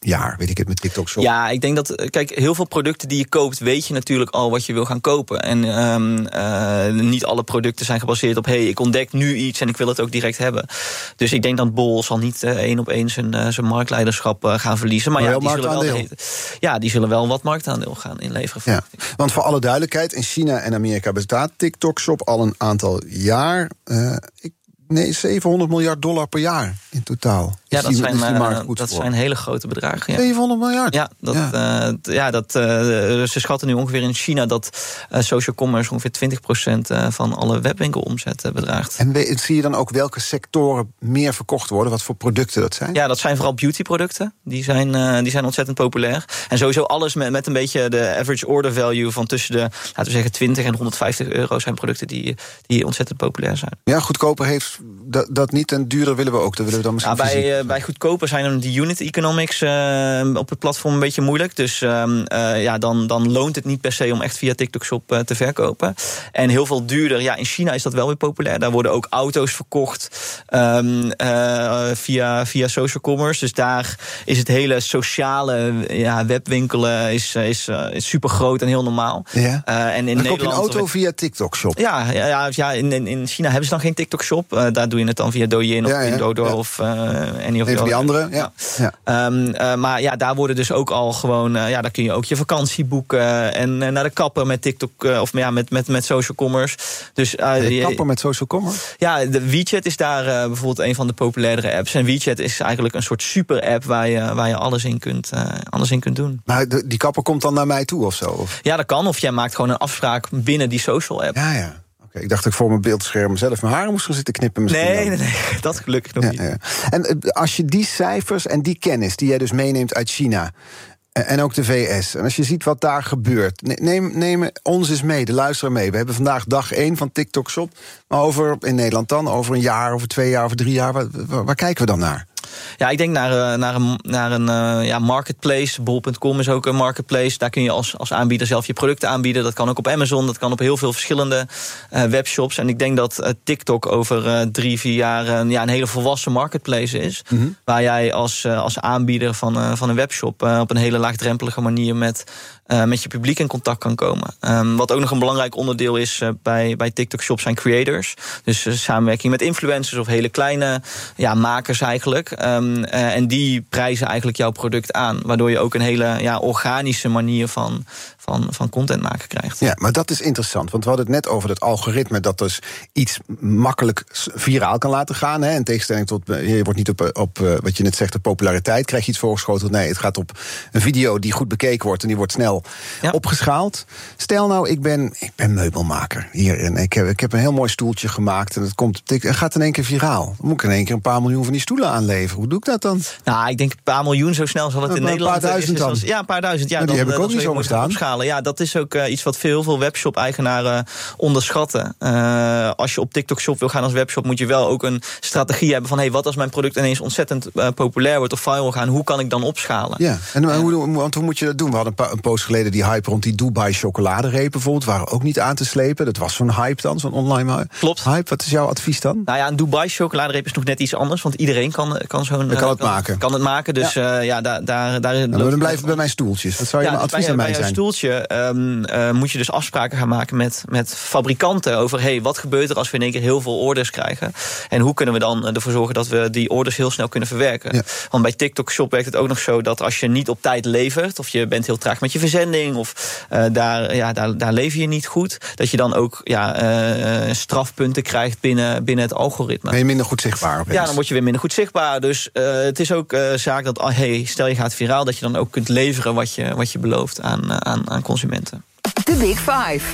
jaar, weet ik het, met TikTok Shop? Ja, ik denk dat, kijk, heel veel producten die je koopt, weet je natuurlijk al wat je wil gaan kopen. En um, uh, niet alle producten zijn gebaseerd op, hey, ik ontdek nu iets en ik wil het ook direct hebben. Dus ik denk dat Bol zal niet uh, één op één zijn, uh, zijn marktleiderschap uh, gaan verliezen. Maar, maar ja, die zullen wel, de, ja, die zullen wel wat marktaandeel gaan inleveren. Ja, want voor alle duidelijkheid, in China en Amerika bestaat TikTok Shop al een aantal jaar. Uh, ik Nee, zevenhonderd miljard dollar per jaar in totaal. Ja, is dat, die, zijn, is die markt goed dat voor? zijn hele grote bedragen. Ja. zevenhonderd miljard? Ja, dat, ja. Uh, ja, dat, uh, ze schatten nu ongeveer in China dat uh, social commerce ongeveer twintig procent uh, van alle webwinkelomzet uh, bedraagt. En we, zie je dan ook welke sectoren meer verkocht worden? Wat voor producten dat zijn? Ja, dat zijn vooral beautyproducten. Die zijn, uh, die zijn ontzettend populair. En sowieso alles met, met een beetje de average order value van tussen de, laten we zeggen, twintig en honderdvijftig euro zijn producten die, die ontzettend populair zijn. Ja, goedkoper heeft dat, dat niet en duurder willen we ook. Dat willen we dan misschien ja, bij, uh, bij goedkoper zijn dan die unit economics uh, op het platform een beetje moeilijk. Dus uh, uh, ja, dan, dan loont het niet per se om echt via TikTok Shop uh, te verkopen. En heel veel duurder. Ja, in China is dat wel weer populair. Daar worden ook auto's verkocht um, uh, via, via social commerce. Dus daar is het hele sociale ja, webwinkelen is, is, uh, is super groot en heel normaal. Ja. Uh, en in dan Nederland, koop je een auto via TikTok Shop? Ja, ja, ja in, in China hebben ze dan geen TikTok Shop. Uh, daar doe je het dan via Douyin of ja, ja, Pinduoduo ja. of uh, any of Even die, die andere, ja. ja. ja. Um, uh, maar ja, daar worden dus ook al gewoon, uh, ja, daar kun je ook je vakantie boeken en uh, naar de kapper met TikTok uh, of ja, met, met, met social commerce. Dus, uh, de kapper met social commerce? Ja, de WeChat is daar uh, bijvoorbeeld een van de populairdere apps. En WeChat is eigenlijk een soort super app waar je, waar je alles in kunt, uh, alles in kunt doen. Maar de, die kapper komt dan naar mij toe of zo? Of? Ja, dat kan. Of jij maakt gewoon een afspraak binnen die social app. Ja, ja. Ik dacht dat ik voor mijn beeldscherm zelf mijn haren moest gaan zitten knippen. Nee, nee, nee, dat gelukkig nog ja, niet. Ja. En als je die cijfers en die kennis die jij dus meeneemt uit China en ook de V S, en als je ziet wat daar gebeurt, neem, neem ons eens mee, de luisteraar mee. We hebben vandaag dag één van TikTok Shop, maar over, in Nederland dan, over een jaar, over twee jaar, over drie jaar, waar, waar, waar kijken we dan naar? Ja, ik denk naar, naar een, naar een uh, ja, marketplace. Bol punt com is ook een marketplace. Daar kun je als, als aanbieder zelf je producten aanbieden. Dat kan ook op Amazon, dat kan op heel veel verschillende uh, webshops. En ik denk dat uh, TikTok over uh, drie, vier jaar uh, ja, een hele volwassen marketplace is. Mm-hmm. Waar jij als, uh, als aanbieder van, uh, van een webshop uh, op een hele laagdrempelige manier met, uh, met je publiek in contact kan komen. Um, wat ook nog een belangrijk onderdeel is uh, bij, bij TikTok Shop zijn creators. Dus uh, samenwerking met influencers of hele kleine ja, makers eigenlijk. Um, uh, en die prijzen eigenlijk jouw product aan. Waardoor je ook een hele ja, organische manier van, van, van content maken krijgt. Ja, maar dat is interessant. Want we hadden het net over het algoritme dat dus iets makkelijk viraal kan laten gaan. Hè, in tegenstelling tot, je wordt niet op, op wat je net zegt, de populariteit. Krijg je iets voorgeschoteld? Nee, het gaat op een video die goed bekeken wordt en die wordt snel ja. opgeschaald. Stel nou, ik ben, ik ben meubelmaker hier en ik heb, ik heb een heel mooi stoeltje gemaakt en het komt, het gaat in één keer viraal. Dan moet ik in één keer een paar miljoen van die stoelen aanleveren. Hoe doe ik dat dan? Nou, ik denk een paar miljoen, zo snel zal het een in Nederland... Een paar duizend dan? Ja, een paar duizend. Ja, maar die dan, heb ik ook niet zo gestaan. Opschalen. Ja, dat is ook uh, iets wat veel, veel webshop-eigenaren onderschatten. Uh, als je op TikTok Shop wil gaan als webshop, moet je wel ook een strategie hebben van, hey, wat als mijn product ineens ontzettend uh, populair wordt of viral gaan, hoe kan ik dan opschalen? Ja, en uh, hoe, want hoe moet je dat doen? We hadden een, pa- een poos geleden die hype rond die Dubai chocoladereep bijvoorbeeld, waren ook niet aan te slepen. Dat was zo'n hype dan, zo'n online hype. Klopt. Hype, wat is jouw advies dan? Nou ja, een Dubai chocoladereep is nog net iets anders, want iedereen kan, kan zo'n... kan het kan, maken. Kan het maken, dus ja, uh, ja daar... daar, daar nou, dan blijven we bij mijn stoeltjes. Wat zou je ja, mijn advies bij, aan mij bij zijn? Bij jouw stoeltje um, uh, moet je dus afspraken gaan maken met, met fabrikanten over, hey, wat gebeurt er als we in één keer heel veel orders krijgen? En hoe kunnen we dan ervoor zorgen dat we die orders heel snel kunnen verwerken? Ja. Want bij TikTok Shop werkt het ook nog zo dat als je niet op tijd levert, of je bent heel traag met je verzending, of uh, daar, ja, daar, daar lever je niet goed, dat je dan ook ja, uh, strafpunten krijgt binnen, binnen het algoritme. Ben je minder goed zichtbaar opeens? Ja, dan word je weer minder goed zichtbaar. Dus uh, het is ook uh, zaak dat, oh, hey, stel je gaat viraal, dat je dan ook kunt leveren wat je, wat je belooft aan, uh, aan, aan consumenten. De Big Five.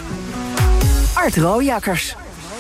Art Rooijakkers.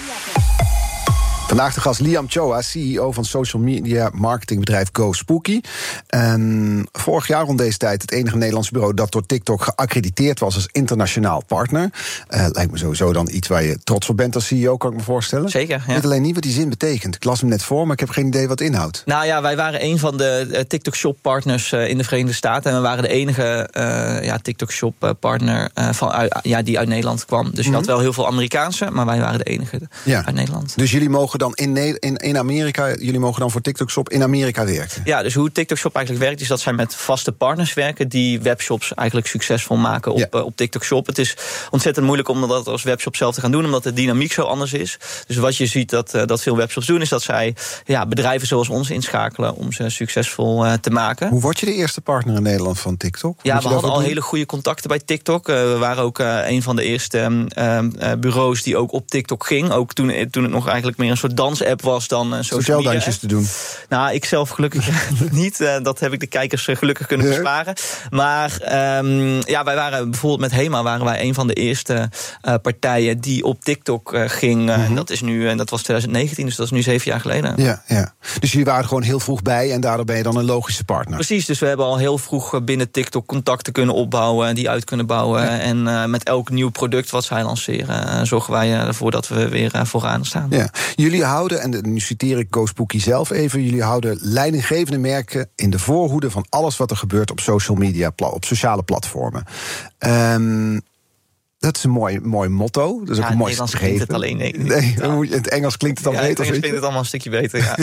Vandaag de gast Liam Choa, C E O van social media marketingbedrijf Go Spooky. En vorig jaar rond deze tijd het enige Nederlandse bureau dat door TikTok geaccrediteerd was als internationaal partner. Uh, lijkt me sowieso dan iets waar je trots op bent als C E O, kan ik me voorstellen. Zeker, ja. Ik weet alleen niet wat die zin betekent. Ik las hem net voor, maar ik heb geen idee wat het inhoudt. Nou ja, wij waren een van de uh, TikTok Shop partners uh, in de Verenigde Staten. En we waren de enige uh, ja, TikTok Shop uh, partner uh, van, uh, ja, die uit Nederland kwam. Dus je mm-hmm. had wel heel veel Amerikaanse, maar wij waren de enige ja. uit Nederland. Dus jullie mogen mogen dan in, in, in Amerika, jullie mogen dan voor TikTok Shop in Amerika werken. Ja, dus hoe TikTok Shop eigenlijk werkt, is dat zij met vaste partners werken die webshops eigenlijk succesvol maken op, ja. uh, op TikTok Shop. Het is ontzettend moeilijk om dat als webshop zelf te gaan doen, omdat de dynamiek zo anders is. Dus wat je ziet dat, uh, dat veel webshops doen, is dat zij ja, bedrijven zoals ons inschakelen om ze succesvol uh, te maken. Hoe word je de eerste partner in Nederland van TikTok? Ja, Moet we hadden al doen? hele goede contacten bij TikTok. Uh, we waren ook uh, een van de eerste uh, uh, bureaus die ook op TikTok ging. Ook toen, toen het nog eigenlijk meer een soort dansapp was dan een social media dansjes te doen? Nou, ik zelf gelukkig niet. Uh, dat heb ik de kijkers uh, gelukkig kunnen ja. besparen. Maar um, ja, wij waren bijvoorbeeld met HEMA waren wij een van de eerste uh, partijen die op TikTok uh, ging. Uh, mm-hmm. En dat is nu, en dat was twintig negentien, dus dat is nu zeven jaar geleden. Ja, ja. Dus jullie waren gewoon heel vroeg bij en daardoor ben je dan een logische partner. Precies, dus we hebben al heel vroeg binnen TikTok contacten kunnen opbouwen, die uit kunnen bouwen. Ja. En uh, met elk nieuw product wat zij lanceren, uh, zorgen wij ervoor dat we weer uh, vooraan staan. Ja. Jullie houden, en nu citeer ik GoSpooky zelf even, jullie houden leidinggevende merken in de voorhoede van alles wat er gebeurt op social media, op sociale platformen. Um, Dat is een mooi, mooi motto. Dat is ja, ook een mooi Nederlands klinkt het alleen. Nee, nee, nee, in het Engels klinkt het al ja, beter. In het Engels klinkt het allemaal een stukje beter, ja.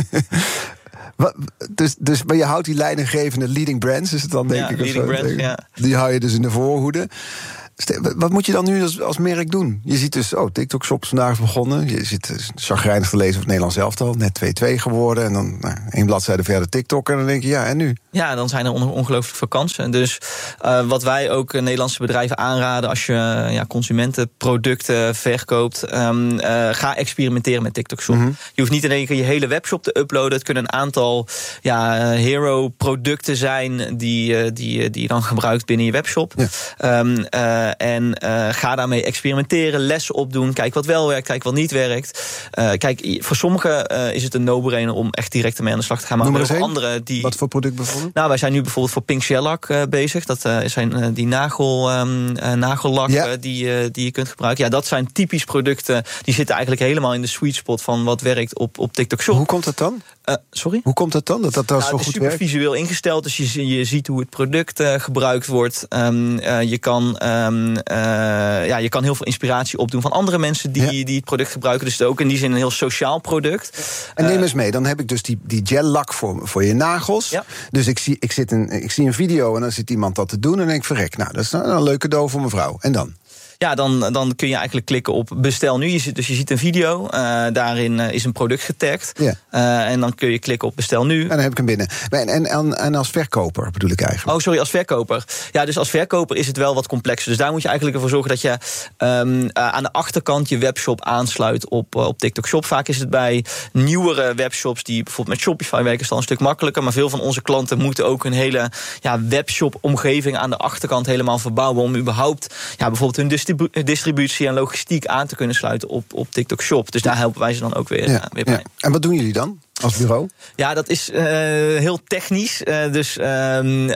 dus, dus, maar je houdt die leidinggevende leading brands, is het dan, denk ja, ik? Leading of zo, brands, ja. Die hou je dus in de voorhoede. Wat moet je dan nu als, als merk doen? Je ziet dus, oh, TikTok Shop is vandaag begonnen. Je zit chagrijnig te lezen over het Nederlands elftal. Net twee twee geworden. En dan nou, één bladzijde verder TikTok. En dan denk je, ja, en nu? Ja, dan zijn er on- ongelooflijk veel kansen. Dus uh, wat wij ook uh, Nederlandse bedrijven aanraden, als je uh, ja, consumentenproducten verkoopt, um, uh, ga experimenteren met TikTok Shop. Mm-hmm. Je hoeft niet in één keer je hele webshop te uploaden. Het kunnen een aantal ja, hero producten zijn die, uh, die, die je dan gebruikt binnen je webshop. Ja. Um, uh, En uh, ga daarmee experimenteren, lessen opdoen. Kijk wat wel werkt, kijk wat niet werkt. Uh, kijk, voor sommigen uh, is het een no-brainer om echt direct ermee aan de slag te gaan. Maar voor anderen die. Wat voor product bijvoorbeeld? Nou, wij zijn nu bijvoorbeeld voor Pink Shellac uh, bezig. Dat uh, zijn uh, die nagel, um, uh, nagellak ja. uh, die, uh, die je kunt gebruiken. Ja, dat zijn typisch producten. Die zitten eigenlijk helemaal in de sweet spot van wat werkt op, op TikTok Shop. Hoe komt dat dan? Uh, sorry? Hoe komt dat dan? Dat dat, dat nou, zo het is goed super werkt? visueel ingesteld, dus je, je ziet hoe het product uh, gebruikt wordt. Um, uh, je kan um, uh, ja, je kan heel veel inspiratie opdoen van andere mensen die, ja. die het product gebruiken. Dus het is ook in die zin een heel sociaal product. En neem eens mee, dan heb ik dus die, die gel-lak voor, voor je nagels. Ja. Dus ik zie, ik, zit een, ik zie een video en dan zit iemand dat te doen en dan denk ik, verrek, nou, dat is een, een leuk cadeau voor mevrouw. En dan? Ja, dan, dan kun je eigenlijk klikken op bestel nu. Je ziet, dus je ziet een video, uh, daarin uh, is een product getagd. Ja. Uh, en dan kun je klikken op bestel nu. En dan heb ik hem binnen. En, en, en, en als verkoper bedoel ik eigenlijk? Oh, sorry, als verkoper. Ja, dus als verkoper is het wel wat complexer. Dus daar moet je eigenlijk ervoor zorgen dat je um, uh, aan de achterkant je webshop aansluit op, uh, op TikTok Shop. Vaak is het bij nieuwere webshops die bijvoorbeeld met Shopify werken, is dan een stuk makkelijker. Maar veel van onze klanten moeten ook een hele ja, webshop-omgeving aan de achterkant helemaal verbouwen om überhaupt ja, bijvoorbeeld hun distribu- distributie en logistiek aan te kunnen sluiten op, op TikTok Shop. Dus daar helpen wij ze dan ook weer, ja, uh, weer bij. Ja. En wat doen jullie dan als bureau? Ja, dat is uh, heel technisch. Uh, dus uh, uh,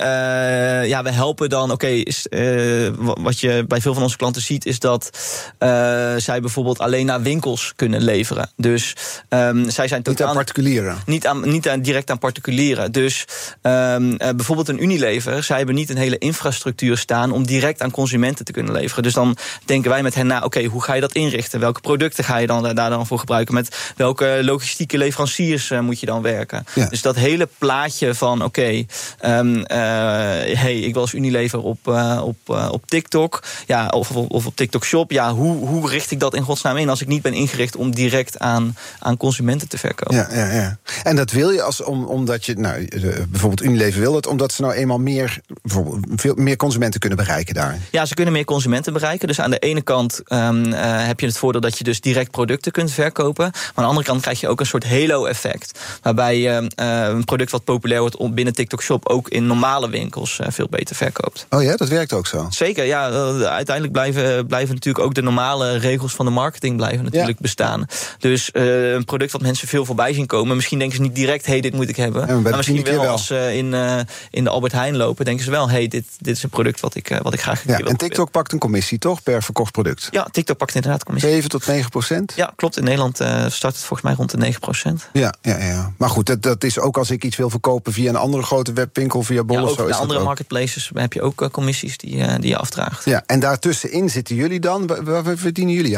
ja, we helpen dan. Oké, okay, uh, wat je bij veel van onze klanten ziet, is dat uh, zij bijvoorbeeld alleen naar winkels kunnen leveren. Dus um, zij zijn totaal niet aan particulieren. Niet, aan, niet aan, direct aan particulieren. Dus um, uh, bijvoorbeeld een Unilever, zij hebben niet een hele infrastructuur staan om direct aan consumenten te kunnen leveren. Dus dan denken wij met hen na, oké, okay, hoe ga je dat inrichten? Welke producten ga je dan daar dan voor gebruiken? Met welke logistieke leveranciers moet je dan werken? Ja. Dus dat hele plaatje van oké, okay, um, uh, hey, ik wil als Unilever op, uh, op, uh, op TikTok, ja, of, of op TikTok Shop, ja, hoe, hoe richt ik dat in godsnaam in als ik niet ben ingericht om direct aan, aan consumenten te verkopen? Ja, ja, ja. En dat wil je als om, omdat je, nou, bijvoorbeeld Unilever wil het, omdat ze nou eenmaal meer, bijvoorbeeld, veel meer consumenten kunnen bereiken daar. Ja, ze kunnen meer consumenten bereiken. Dus aan de ene kant um, uh, heb je het voordeel dat je dus direct producten kunt verkopen. Maar aan de andere kant krijg je ook een soort halo-effect. Waarbij je uh, een product wat populair wordt binnen TikTok Shop ook in normale winkels uh, veel beter verkoopt. Oh ja, dat werkt ook zo? Zeker, ja. Uh, uiteindelijk blijven, blijven natuurlijk ook de normale regels van de marketing blijven natuurlijk ja. bestaan. Dus uh, een product wat mensen veel voorbij zien komen. Misschien denken ze niet direct, hey, dit moet ik hebben. Ja, maar, maar misschien wel, wel als ze uh, in, uh, in de Albert Heijn lopen, denken ze wel, hey, dit, dit is een product wat ik, uh, wat ik graag ja, wil. En TikTok wil. Pakt een commissie, toch? Per verkocht product? Ja, TikTok pakt inderdaad commissie. zeven tot negen procent? Ja, klopt. In Nederland uh, start het volgens mij rond de negen procent. Ja, ja, ja. Maar goed, dat, dat is ook als ik iets wil verkopen via een andere grote webwinkel, via Bol ja, of zo. Bij is andere ook. marketplaces heb je ook uh, commissies die, uh, die je afdraagt. Ja, en daartussenin zitten jullie dan? Waar, waar verdienen jullie aan?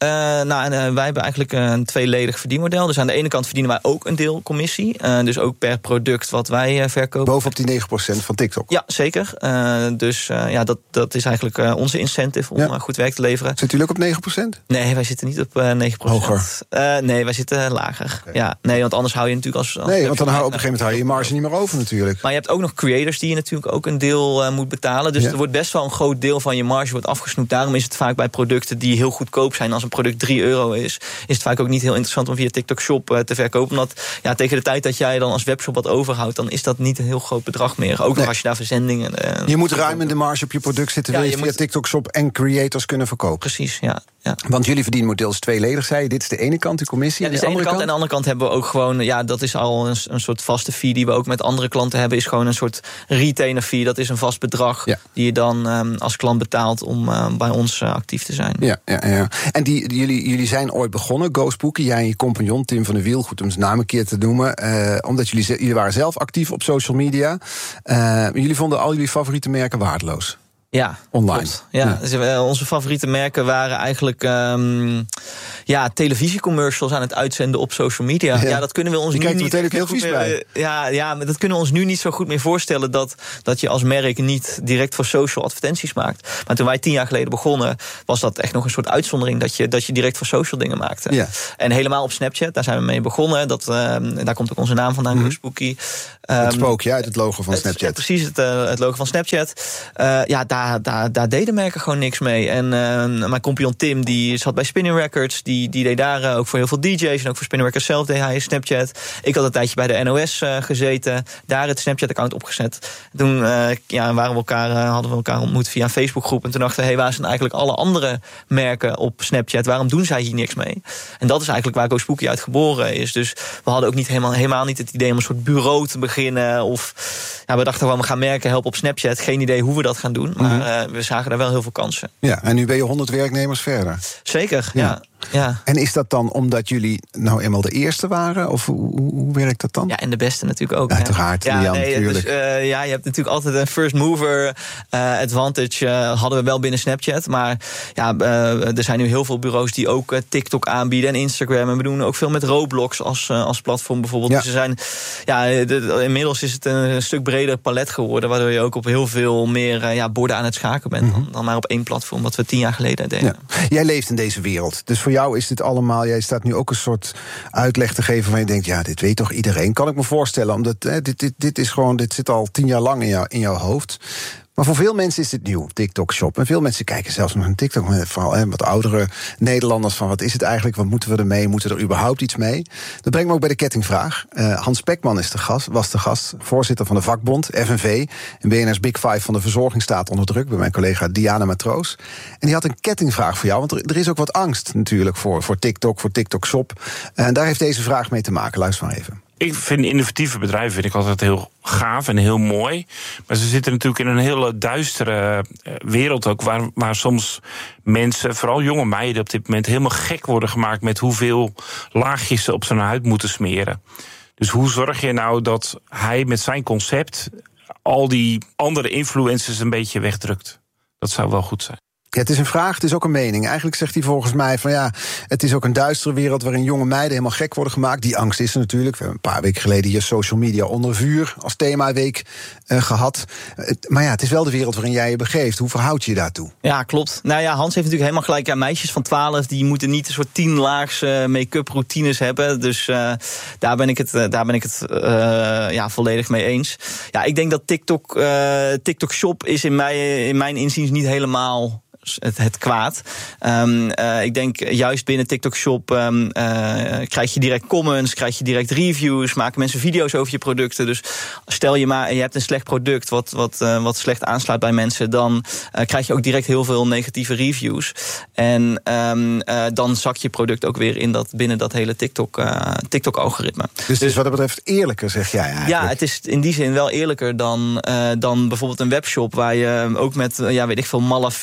Uh, nou, en, uh, wij hebben eigenlijk een tweeledig verdienmodel. Dus aan de ene kant verdienen wij ook een deel commissie. Uh, dus ook per product wat wij uh, verkopen. Bovenop die negen procent van TikTok? Ja, zeker. Uh, dus uh, ja, dat, dat is eigenlijk uh, onze incentive om ja. uh, goed werk te leveren. Zitten jullie ook op negen procent? Nee, wij zitten niet op uh, negen procent. Hoger? Uh, nee, wij zitten lager. Okay. Ja, nee, want anders hou je natuurlijk als... als nee, want dan hou je op een gegeven moment hou je je marge niet meer over natuurlijk. Maar je hebt ook nog creators die je natuurlijk ook een deel uh, moet betalen. Dus ja. er wordt best wel een groot deel van je marge wordt afgesnoept. Daarom is het vaak bij producten die heel goedkoop zijn. Als een product drie euro is, is het vaak ook niet heel interessant om via TikTok Shop uh, te verkopen. Omdat ja, tegen de tijd dat jij dan als webshop wat overhoudt, dan is dat niet een heel groot bedrag meer. Ook nee. nog als je daar verzendingen... Uh, je moet ruim in de marge op je product zitten. Ja, wil je, je via moet... TikTok Shop en creators kunnen verkopen. Precies, ja. ja. Want jullie verdienmodel is tweeledig, zei je. Dit is de ene kant, die commissie. Ja, dit is de, de ene kant. En aan de andere kant hebben we ook gewoon... Ja, dat is al een, een soort vaste fee die we ook met andere klanten hebben. Is gewoon een soort retainer fee. Dat is een vast bedrag ja. die je dan um, als klant betaalt om uh, bij ons uh, actief te zijn. Ja, ja, ja. En die, die, jullie, jullie zijn ooit begonnen, Ghostbookie. Jij en je compagnon Tim van der Wiel, goed om zijn naam een keer te noemen. Uh, omdat jullie, jullie waren zelf actief op social media. Uh, jullie vonden al jullie favoriete merken waardeloos. Ja, online. Klopt. Ja, ja. Dus, uh, onze favoriete merken waren eigenlijk um, ja, televisiecommercials aan het uitzenden op social media. Ja, ja dat kunnen we ons je nu niet heel goed vies meer, bij. Ja, ja, maar dat kunnen we ons nu niet zo goed meer voorstellen dat, dat je als merk niet direct voor social advertenties maakt. Maar toen wij tien jaar geleden begonnen, was dat echt nog een soort uitzondering dat je, dat je direct voor social dingen maakte. Ja. En helemaal op Snapchat, daar zijn we mee begonnen. Dat, uh, daar komt ook onze naam vandaan, mm-hmm. Ghostbookie. Um, het spookje uit het logo van Snapchat. Het, precies, het, uh, het logo van Snapchat. Uh, ja, daar, daar, daar deden merken gewoon niks mee. En uh, mijn compagnon Tim, die zat bij Spinning Records. Die, die deed daar uh, ook voor heel veel D J's. En ook voor Spinning Records zelf deed hij Snapchat. Ik had een tijdje bij de N O S uh, gezeten. Daar het Snapchat-account opgezet. Toen uh, ja, waren we elkaar, uh, hadden we elkaar ontmoet via een Facebookgroep. En toen dachten we, hey, waar zijn eigenlijk alle andere merken op Snapchat? Waarom doen zij hier niks mee? En dat is eigenlijk waar Ghostbookie uit geboren is. Dus we hadden ook niet helemaal, helemaal niet het idee om een soort bureau te beginnen. Of ja, we dachten gewoon, we gaan merken helpen op Snapchat. Geen idee hoe we dat gaan doen. Maar uh, we zagen daar wel heel veel kansen. Ja, en nu ben je honderd werknemers verder. Zeker, ja. ja. Ja. En is dat dan omdat jullie nou eenmaal de eerste waren? Of hoe, hoe, hoe werkt dat dan? Ja, en de beste natuurlijk ook. Uiteraard, ja, ja, nee, natuurlijk. Dus, uh, ja, je hebt natuurlijk altijd een first mover uh, advantage. Uh, hadden we wel binnen Snapchat. Maar ja, uh, er zijn nu heel veel bureaus die ook uh, TikTok aanbieden en Instagram. En we doen ook veel met Roblox als, uh, als platform bijvoorbeeld. Ja. Dus er zijn, ja, de, de, inmiddels is het een stuk breder palet geworden. Waardoor je ook op heel veel meer uh, ja, borden aan het schaken bent. Mm-hmm. dan, dan maar op één platform, wat we tien jaar geleden deden. Ja. Jij leeft in deze wereld. Dus voor jou is dit allemaal, jij staat nu ook een soort uitleg te geven van je denkt, ja, dit weet toch iedereen? Kan ik me voorstellen, omdat hè, dit, dit, dit is gewoon, dit zit al tien jaar lang in, jou, in jouw hoofd. Maar voor veel mensen is dit nieuw, TikTok Shop. En veel mensen kijken zelfs nog naar TikTok, vooral hè, wat oudere Nederlanders, van wat is het eigenlijk, wat moeten we ermee, moeten we er überhaupt iets mee? Dat brengt me ook bij de kettingvraag. Uh, Hans Spekman is de gast, was de gast, voorzitter van de vakbond, F N V, en B N R's Big Five van de verzorging staat onder druk, bij mijn collega Diana Matroos. En die had een kettingvraag voor jou, want er, er is ook wat angst natuurlijk voor, voor TikTok, voor TikTok Shop. En daar heeft deze vraag mee te maken. Luister maar even. Ik vind innovatieve bedrijven vind ik altijd heel gaaf en heel mooi. Maar ze zitten natuurlijk in een hele duistere wereld ook, waar, waar soms mensen, vooral jonge meiden op dit moment, helemaal gek worden gemaakt met hoeveel laagjes ze op zijn huid moeten smeren. Dus hoe zorg je nou dat hij met zijn concept al die andere influencers een beetje wegdrukt? Dat zou wel goed zijn. Ja, het is een vraag, het is ook een mening. Eigenlijk zegt hij volgens mij van ja, het is ook een duistere wereld waarin jonge meiden helemaal gek worden gemaakt. Die angst is er natuurlijk. We hebben een paar weken geleden hier social media onder vuur als themaweek uh, gehad. Uh, maar ja, het is wel de wereld waarin jij je begeeft. Hoe verhoud je je daartoe? Ja, klopt. Nou ja, Hans heeft natuurlijk helemaal gelijk. Ja, meisjes van twaalf, die moeten niet een soort tien laags uh, make-up routines hebben. Dus uh, daar ben ik het, uh, daar ben ik het uh, ja, volledig mee eens. Ja, ik denk dat TikTok, uh, TikTok Shop is in, mij, in mijn inziens niet helemaal Het, het kwaad. Um, uh, ik denk juist binnen TikTok Shop um, uh, krijg je direct comments, krijg je direct reviews, maken mensen video's over je producten. Dus stel je maar, je hebt een slecht product wat, wat, uh, wat slecht aansluit bij mensen, dan uh, krijg je ook direct heel veel negatieve reviews. En um, uh, dan zakt je product ook weer in dat, binnen dat hele TikTok, uh, TikTok-algoritme. Dus het is wat dat betreft eerlijker, zeg jij eigenlijk? Ja, het is in die zin wel eerlijker dan, uh, dan bijvoorbeeld een webshop waar je ook met, uh, ja, weet ik veel, malafide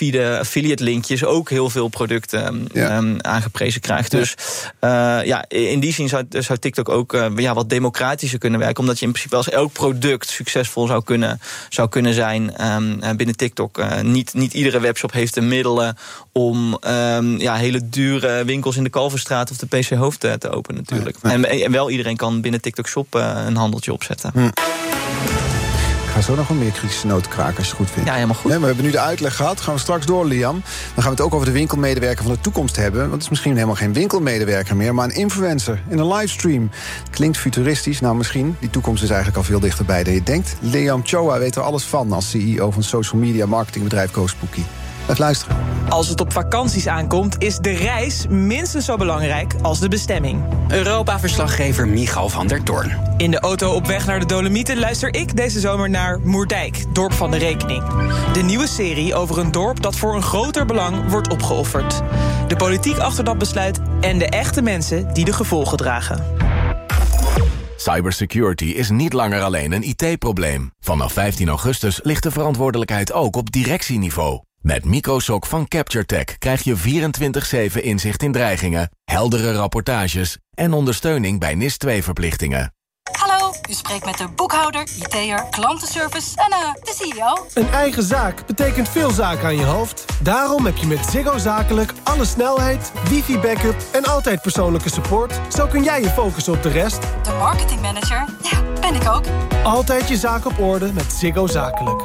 affiliate linkjes ook heel veel producten Ja. um, aangeprezen krijgt. Dus uh, ja, in die zin zou, zou TikTok ook uh, ja, wat democratischer kunnen werken. Omdat je in principe als elk product succesvol zou kunnen, zou kunnen zijn um, binnen TikTok. Uh, niet, niet iedere webshop heeft de middelen om um, ja, hele dure winkels in de Kalverstraat of de P C Hoofd te, te openen natuurlijk. Ja, ja. En, en wel iedereen kan binnen TikTok Shop uh, een handeltje opzetten. Hm. Ik ga zo nog een meer kritische noten kraken als je het goed vindt. Ja, helemaal goed. Ja, we hebben nu de uitleg gehad. Gaan we straks door, Liam. Dan gaan we het ook over de winkelmedewerker van de toekomst hebben. Want het is misschien helemaal geen winkelmedewerker meer, maar een influencer in een livestream. Klinkt futuristisch. Nou, misschien. Die toekomst is eigenlijk al veel dichterbij dan je denkt. Liam Choa weet er alles van als C E O van social media marketingbedrijf GoSpooky. Blijf luisteren. Als het op vakanties aankomt, is de reis minstens zo belangrijk als de bestemming. Europa-verslaggever Michal van der Toorn. In de auto op weg naar de Dolomieten luister ik deze zomer naar Moerdijk, dorp van de rekening. De nieuwe serie over een dorp dat voor een groter belang wordt opgeofferd. De politiek achter dat besluit en de echte mensen die de gevolgen dragen. Cybersecurity is niet langer alleen een I T-probleem. Vanaf vijftien augustus ligt de verantwoordelijkheid ook op directieniveau. Met Microsoft van CaptureTech krijg je vierentwintig zeven inzicht in dreigingen, heldere rapportages en ondersteuning bij N I S twee verplichtingen. Hallo, u spreekt met de boekhouder, I T'er, klantenservice en uh, de C E O. Een eigen zaak betekent veel zaken aan je hoofd. Daarom heb je met Ziggo Zakelijk alle snelheid, wifi-backup en altijd persoonlijke support. Zo kun jij je focussen op de rest. De marketingmanager, ja, ben ik ook. Altijd je zaak op orde met Ziggo Zakelijk.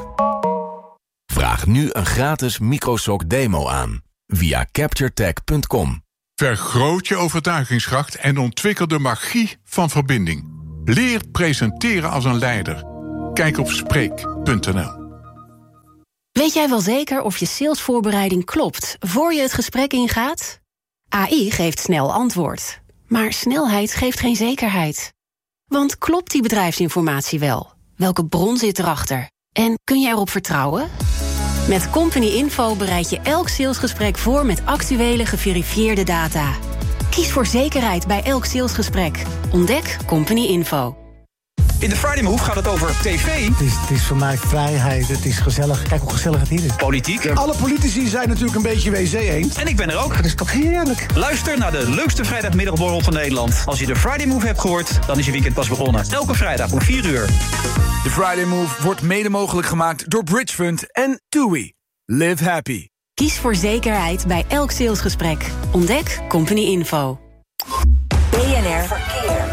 Vraag nu een gratis Microsoft demo aan via capturetech punt com. Vergroot je overtuigingskracht en ontwikkel de magie van verbinding. Leer presenteren als een leider. Kijk op spreek punt n l. Weet jij wel zeker of je salesvoorbereiding klopt voor je het gesprek ingaat? A I geeft snel antwoord. Maar snelheid geeft geen zekerheid. Want klopt die bedrijfsinformatie wel? Welke bron zit erachter? En kun je erop vertrouwen? Met Company Info bereid je elk salesgesprek voor met actuele geverifieerde data. Kies voor zekerheid bij elk salesgesprek. Ontdek Company Info. In de Friday Move gaat het over tv. Het is, het is voor mij vrijheid, het is gezellig. Kijk hoe gezellig het hier is. Politiek. Alle politici zijn natuurlijk een beetje W C eens. En ik ben er ook. Dat is toch heerlijk. Luister naar de leukste vrijdagmiddagborrel van Nederland. Als je de Friday Move hebt gehoord, dan is je weekend pas begonnen. Elke vrijdag om vier uur. De Friday Move wordt mede mogelijk gemaakt door Bridge Fund en TUI. Live happy. Kies voor zekerheid bij elk salesgesprek. Ontdek Company Info. B N R Verkeer.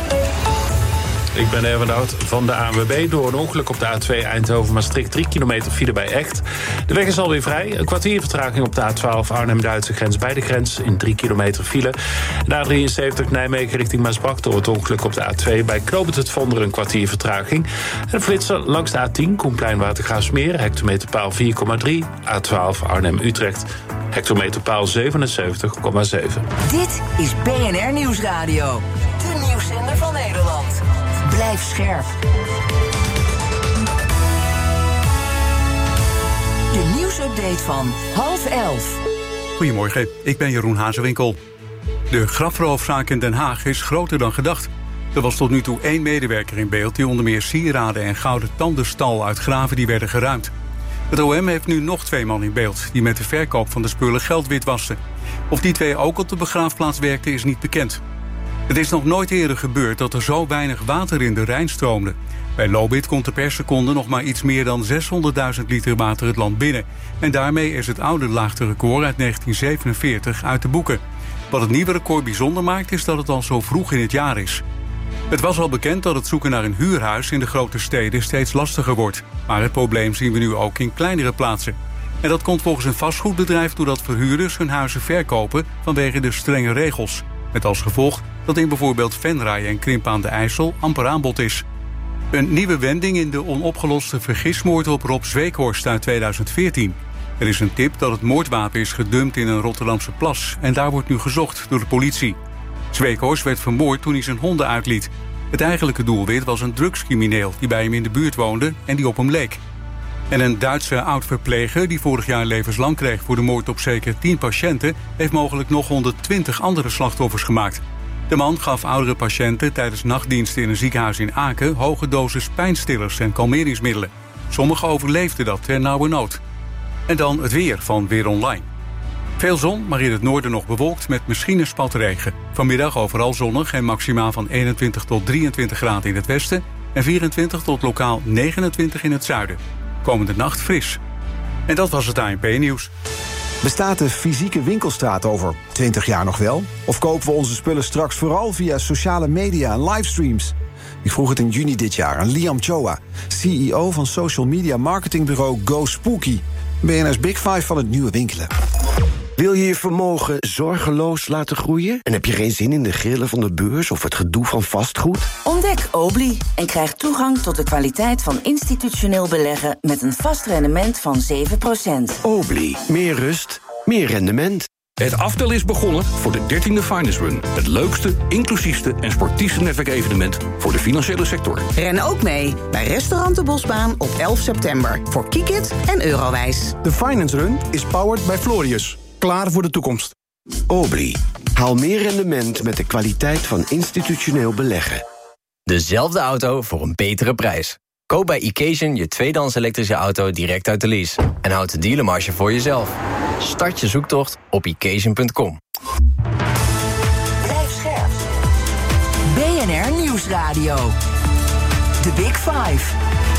Ik ben Erwin de Hout van de A N W B. Door een ongeluk op de A twee Eindhoven-Maastricht. drie kilometer file bij Echt. De weg is alweer vrij. Een kwartier vertraging op de A twaalf Arnhem-Duitse grens bij de grens. In drie kilometer file. De A drieënzeventig Nijmegen richting Maasbach. Door het ongeluk op de A twee bij Knoopend het Vonderen een kwartier vertraging. En een flitser langs de A tien Koenplein Watergraafsmeer. Hectometerpaal vier komma drie. A twaalf Arnhem-Utrecht. Hectometerpaal zevenenzeventig komma zeven. Dit is B N R Nieuwsradio. De nieuwszender van Nederland. Blijf scherp. De nieuwsupdate van half elf. Goedemorgen, ik ben Jeroen Hazewinkel. De grafroofzaak in Den Haag is groter dan gedacht. Er was tot nu toe één medewerker in beeld die onder meer sieraden en gouden tanden stal uit graven die werden geruimd. Het O M heeft nu nog twee man in beeld die met de verkoop van de spullen geld witwasten. Of die twee ook op de begraafplaats werkten is niet bekend. Het is nog nooit eerder gebeurd dat er zo weinig water in de Rijn stroomde. Bij Lobit komt er per seconde nog maar iets meer dan zeshonderdduizend liter water het land binnen. En daarmee is het oude laagterecord uit negentien zevenenveertig uit de boeken. Wat het nieuwe record bijzonder maakt is dat het al zo vroeg in het jaar is. Het was al bekend dat het zoeken naar een huurhuis in de grote steden steeds lastiger wordt. Maar het probleem zien we nu ook in kleinere plaatsen. En dat komt volgens een vastgoedbedrijf doordat verhuurders hun huizen verkopen vanwege de strenge regels. Met als gevolg dat in bijvoorbeeld Venray en Krimp aan de IJssel amper aanbod is. Een nieuwe wending in de onopgeloste vergismoord op Rob Zweekhorst uit tweeduizend veertien. Er is een tip dat het moordwapen is gedumpt in een Rotterdamse plas. En daar wordt nu gezocht door de politie. Zweekhorst werd vermoord toen hij zijn honden uitliet. Het eigenlijke doelwit was een drugscrimineel die bij hem in de buurt woonde en die op hem leek. En een Duitse oud-verpleger die vorig jaar levenslang kreeg voor de moord op zeker tien patiënten, heeft mogelijk nog honderdtwintig andere slachtoffers gemaakt. De man gaf oudere patiënten tijdens nachtdiensten in een ziekenhuis in Aken hoge dosis pijnstillers en kalmeringsmiddelen. Sommigen overleefden dat ter nauwernood. En dan het weer van Weer Online. Veel zon, maar in het noorden nog bewolkt met misschien een spat regen. Vanmiddag overal zonnig en maximaal van eenentwintig tot drieëntwintig graden in het westen... en vierentwintig tot lokaal negenentwintig in het zuiden. Komende nacht fris. En dat was het A N P-nieuws. Bestaat de fysieke winkelstraat over twintig jaar nog wel? Of kopen we onze spullen straks vooral via sociale media en livestreams? Ik vroeg het in juni dit jaar aan Liam Choa, C E O van social media marketingbureau Go Spooky. B N R's Big Five van het nieuwe winkelen. Wil je je vermogen zorgeloos laten groeien? En heb je geen zin in de grillen van de beurs of het gedoe van vastgoed? Ontdek Obli en krijg toegang tot de kwaliteit van institutioneel beleggen met een vast rendement van zeven procent. Obli, meer rust, meer rendement. Het aftel is begonnen voor de dertiende Finance Run. Het leukste, inclusiefste en sportiefste netwerkevenement voor de financiële sector. Ren ook mee bij Restaurant de Bosbaan op elf september. Voor Kikit en Eurowijs. De Finance Run is powered by Florius. Klaar voor de toekomst. Obli. Haal meer rendement met de kwaliteit van institutioneel beleggen. Dezelfde auto voor een betere prijs. Koop bij Occasion je tweedehands elektrische auto direct uit de lease. En houd de dealermarge voor jezelf. Start je zoektocht op occasion punt com. Blijf scherp. B N R Nieuwsradio. The Big Five.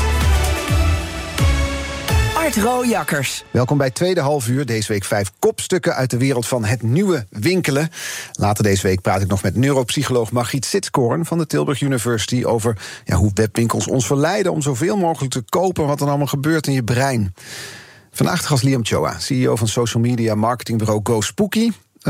Art Rooijakkers. Welkom bij tweede half uur. Deze week vijf kopstukken uit de wereld van het nieuwe winkelen. Later deze week praat ik nog met neuropsycholoog Margriet Sitskoorn van de Tilburg University over ja, hoe webwinkels ons verleiden om zoveel mogelijk te kopen wat er allemaal gebeurt in je brein. Vandaag de gast Liam Choa, C E O van social media marketingbureau Go Spooky.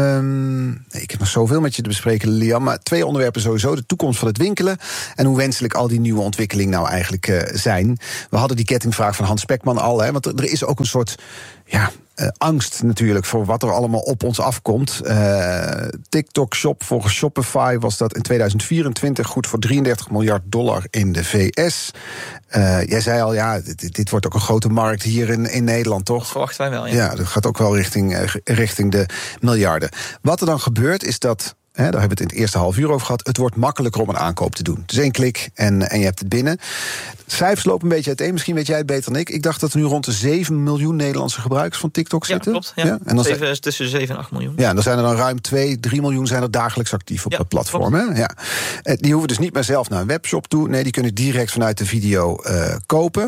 Um, nee, ik heb nog zoveel met je te bespreken, Liam. Maar twee onderwerpen sowieso. De toekomst van het winkelen en hoe wenselijk al die nieuwe ontwikkelingen nou eigenlijk uh, zijn. We hadden die kettingvraag van Hans Spekman al. Hè, want er is ook een soort ja, uh, angst natuurlijk voor wat er allemaal op ons afkomt. Uh, TikTok Shop, volgens Shopify was dat in tweeduizend vierentwintig goed voor drieëndertig miljard dollar in de V S. Uh, jij zei al, ja, dit, dit wordt ook een grote markt hier in, in Nederland, toch? Dat verwachten wij wel, ja. Ja, dat gaat ook wel richting, uh, richting de miljarden. Wat er dan gebeurt is dat, hè, daar hebben we het in het eerste half uur over gehad, het wordt makkelijker om een aankoop te doen. Het is één klik en, en je hebt het binnen. De cijfers lopen een beetje uiteen, misschien weet jij het beter dan ik. Ik dacht dat er nu rond de zeven miljoen Nederlandse gebruikers van TikTok zitten. Ja, klopt. Ja. Ja? En dan zeven, zijn, tussen zeven en acht miljoen. Ja, dan zijn er dan ruim twee, drie miljoen zijn er dagelijks actief op ja, dat platform. Hè? Ja. Die hoeven dus niet meer zelf naar een webshop toe. Nee, die kunnen direct vanuit de video uh, kopen.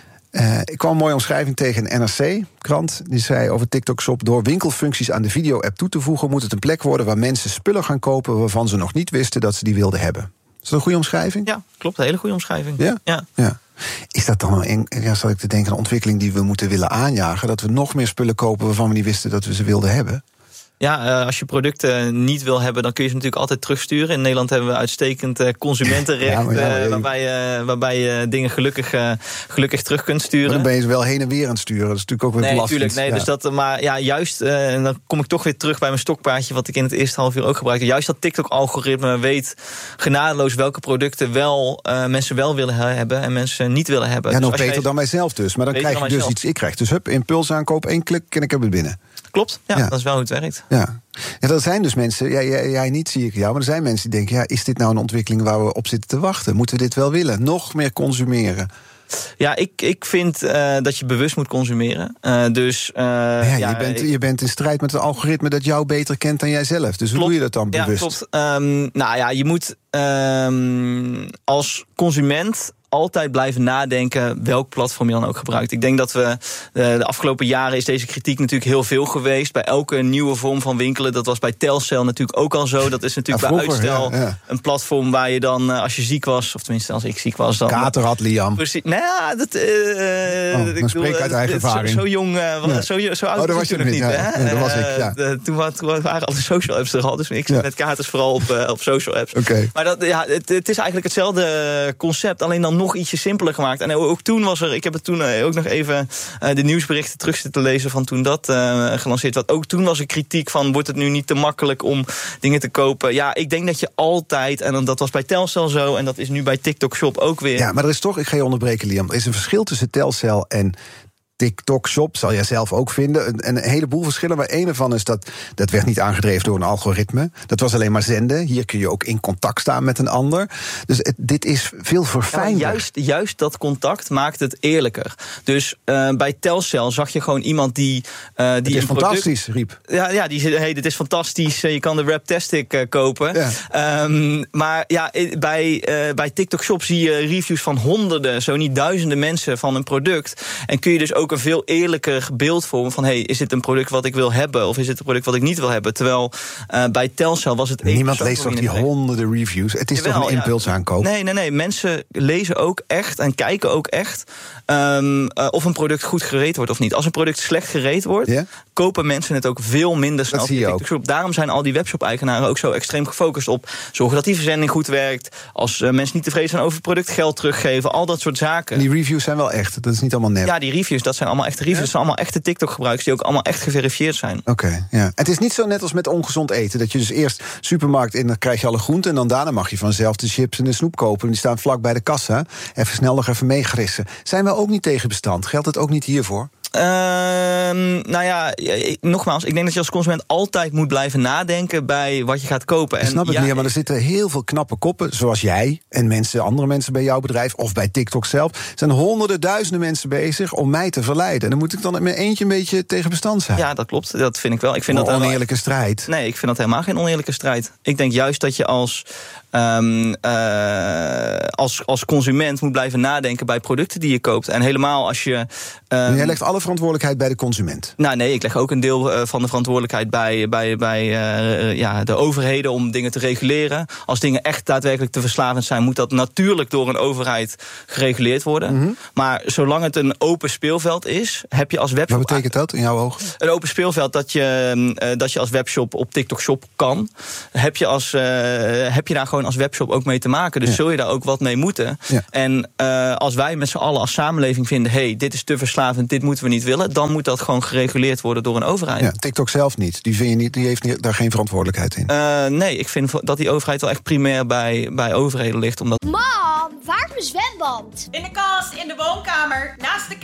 Uh, ik kwam een mooie omschrijving tegen een N R C-krant. Die zei over TikTok Shop: door winkelfuncties aan de video-app toe te voegen, moet het een plek worden waar mensen spullen gaan kopen waarvan ze nog niet wisten dat ze die wilden hebben. Is dat een goede omschrijving? Ja, klopt. Een hele goede omschrijving. Ja? Ja. Ja. Is dat dan een, ja, zal ik te denken, een ontwikkeling die we moeten willen aanjagen? Dat we nog meer spullen kopen waarvan we niet wisten dat we ze wilden hebben? Ja, uh, als je producten niet wil hebben, dan kun je ze natuurlijk altijd terugsturen. In Nederland hebben we uitstekend uh, consumentenrecht, ja, ja, uh, waarbij, uh, waarbij je dingen gelukkig, uh, gelukkig terug kunt sturen. Maar dan ben je ze wel heen en weer aan het sturen. Dat is natuurlijk ook weer nee, belastend. Tuurlijk, nee, ja. dus dat, maar ja, juist, uh, en dan kom ik toch weer terug bij mijn stokpaardje, wat ik in het eerste half uur ook gebruikte. Juist dat TikTok-algoritme weet genadeloos welke producten wel uh, mensen wel willen hebben en mensen niet willen hebben. Ja, dus nog beter jij, dan mijzelf dus. Maar dan krijg je dus mijzelf. iets. Ik krijg dus hup, impulsaankoop, één klik en ik heb het binnen. Klopt, ja, ja, dat is wel hoe het werkt. Ja. Ja, er zijn dus mensen, ja, jij, jij niet zie ik jou, maar er zijn mensen die denken, ja, is dit nou een ontwikkeling waar we op zitten te wachten? Moeten we dit wel willen? Nog meer consumeren? Ja, ik, ik vind uh, dat je bewust moet consumeren. Uh, dus, uh, ja, ja, je, bent, ik, je bent in strijd met het algoritme dat jou beter kent dan jijzelf. Dus hoe doe je dat dan bewust? Ja, klopt. Um, nou ja, je moet um, als consument altijd blijven nadenken welk platform je dan ook gebruikt. Ik denk dat we de, de afgelopen jaren is deze kritiek natuurlijk heel veel geweest. Bij elke nieuwe vorm van winkelen. Dat was bij Telcel natuurlijk ook al zo. Dat is natuurlijk ja, vroeger, bij uitstel ja, ja. een platform waar je dan, als je ziek was, of tenminste als ik ziek was, dan kater had Liam. Precies. Nou ja, dat. Uh, oh, ik bedoel, spreek uit eigen ervaring. Zo, zo jong, uh, ja. zo, zo oud oh, was je toen nog niet. Ja. Hè? Ja, dat was ik. Ja. Uh, toen, toen waren al de social apps er al. Dus ik zit ja. met katers vooral op, uh, op social apps. Okay. Maar dat, ja, het, het is eigenlijk hetzelfde concept, alleen dan nog ietsje simpeler gemaakt. En ook toen was er, ik heb het toen ook nog even uh, de nieuwsberichten terug zitten lezen van toen dat uh, gelanceerd werd. Ook toen was er kritiek van, wordt het nu niet te makkelijk om dingen te kopen? Ja, ik denk dat je altijd, en dat was bij Telcel zo, en dat is nu bij TikTok Shop ook weer. Ja, maar er is toch, ik ga je onderbreken, Liam, er is een verschil tussen Telcel en TikTok-shop, zal jij zelf ook vinden. Een, een heleboel verschillen, maar één ervan is dat... dat werd niet aangedreven door een algoritme. Dat was alleen maar zenden. Hier kun je ook in contact staan met een ander. Dus het, dit is veel verfijnder. Ja, juist, juist dat contact maakt het eerlijker. Dus uh, bij Telcel zag je gewoon iemand die... Uh, die het is een fantastisch, product, riep. Ja, ja, die zei, hey, dit is fantastisch, je kan de Raptastic uh, kopen. Ja. Um, maar ja, bij, uh, bij TikTok Shop zie je reviews van honderden, zo niet duizenden mensen van een product. En kun je dus ook een veel eerlijker beeld vormen van... hey, is dit een product wat ik wil hebben of is dit een product wat ik niet wil hebben? Terwijl uh, bij Telcel was het... Niemand leest toch die honderden reviews? Het is Jawel, toch een impulsaankoop? Ja. Nee, nee, nee. Mensen lezen ook echt en kijken ook echt... Um, uh, of een product goed gereed wordt of niet. Als een product slecht gereed wordt... Yeah? kopen mensen het ook veel minder snel. Dat zie je ook. Shop. Daarom zijn al die webshop-eigenaren ook zo extreem gefocust op... zorgen dat die verzending goed werkt. Als uh, mensen niet tevreden zijn over het product, geld teruggeven. Al dat soort zaken. En die reviews zijn wel echt? Dat is niet allemaal nep? Ja, die reviews, dat zijn allemaal echte reviews. Dat zijn allemaal echte TikTok-gebruikers die ook allemaal echt geverifieerd zijn. Oké, okay, ja. Het is niet zo net als met ongezond eten. Dat je dus eerst supermarkt in, dan krijg je alle groenten... en dan daarna mag je vanzelf de chips en de snoep kopen. En die staan vlak bij de kassa. Even snel nog even meegrissen. Zijn we ook niet tegen bestand? Geldt het ook niet hiervoor? Uh, nou ja, ik, nogmaals, ik denk dat je als consument altijd moet blijven nadenken bij wat je gaat kopen. En snap ik ja, niet, maar er zitten heel veel knappe koppen, zoals jij en mensen, andere mensen bij jouw bedrijf of bij TikTok zelf. Er zijn honderden, duizenden mensen bezig om mij te verleiden. En dan moet ik dan met eentje een beetje tegen bestand zijn. Ja, dat klopt. Dat vind ik wel. Ik vind een dat oneerlijke helemaal, strijd. Nee, ik vind dat helemaal geen oneerlijke strijd. Ik denk juist dat je als, um, uh, als, als consument moet blijven nadenken bij producten die je koopt. En helemaal als je... Um, jij legt alle verantwoordelijkheid bij de consument? Nou nee, ik leg ook een deel uh, van de verantwoordelijkheid bij, bij, bij uh, ja, de overheden om dingen te reguleren. Als dingen echt daadwerkelijk te verslavend zijn, moet dat natuurlijk door een overheid gereguleerd worden. Mm-hmm. Maar zolang het een open speelveld is, heb je als webshop... Wat betekent dat in jouw ogen? Een open speelveld dat je, uh, dat je als webshop op TikTok Shop kan. Heb je, als, uh, heb je daar gewoon als webshop ook mee te maken. Dus ja. zul je daar ook wat mee moeten. Ja. En uh, als wij met z'n allen als samenleving vinden... hey, dit is te verslavend, dit moeten we niet willen... dan moet dat gewoon gereguleerd worden door een overheid. Ja, TikTok zelf niet. Die, vind je niet, die heeft niet, daar geen verantwoordelijkheid in. Uh, nee, ik vind dat die overheid wel echt primair bij, bij overheden ligt. Omdat... Mam, waar is mijn zwembad? In de kast, in de woonkamer, naast de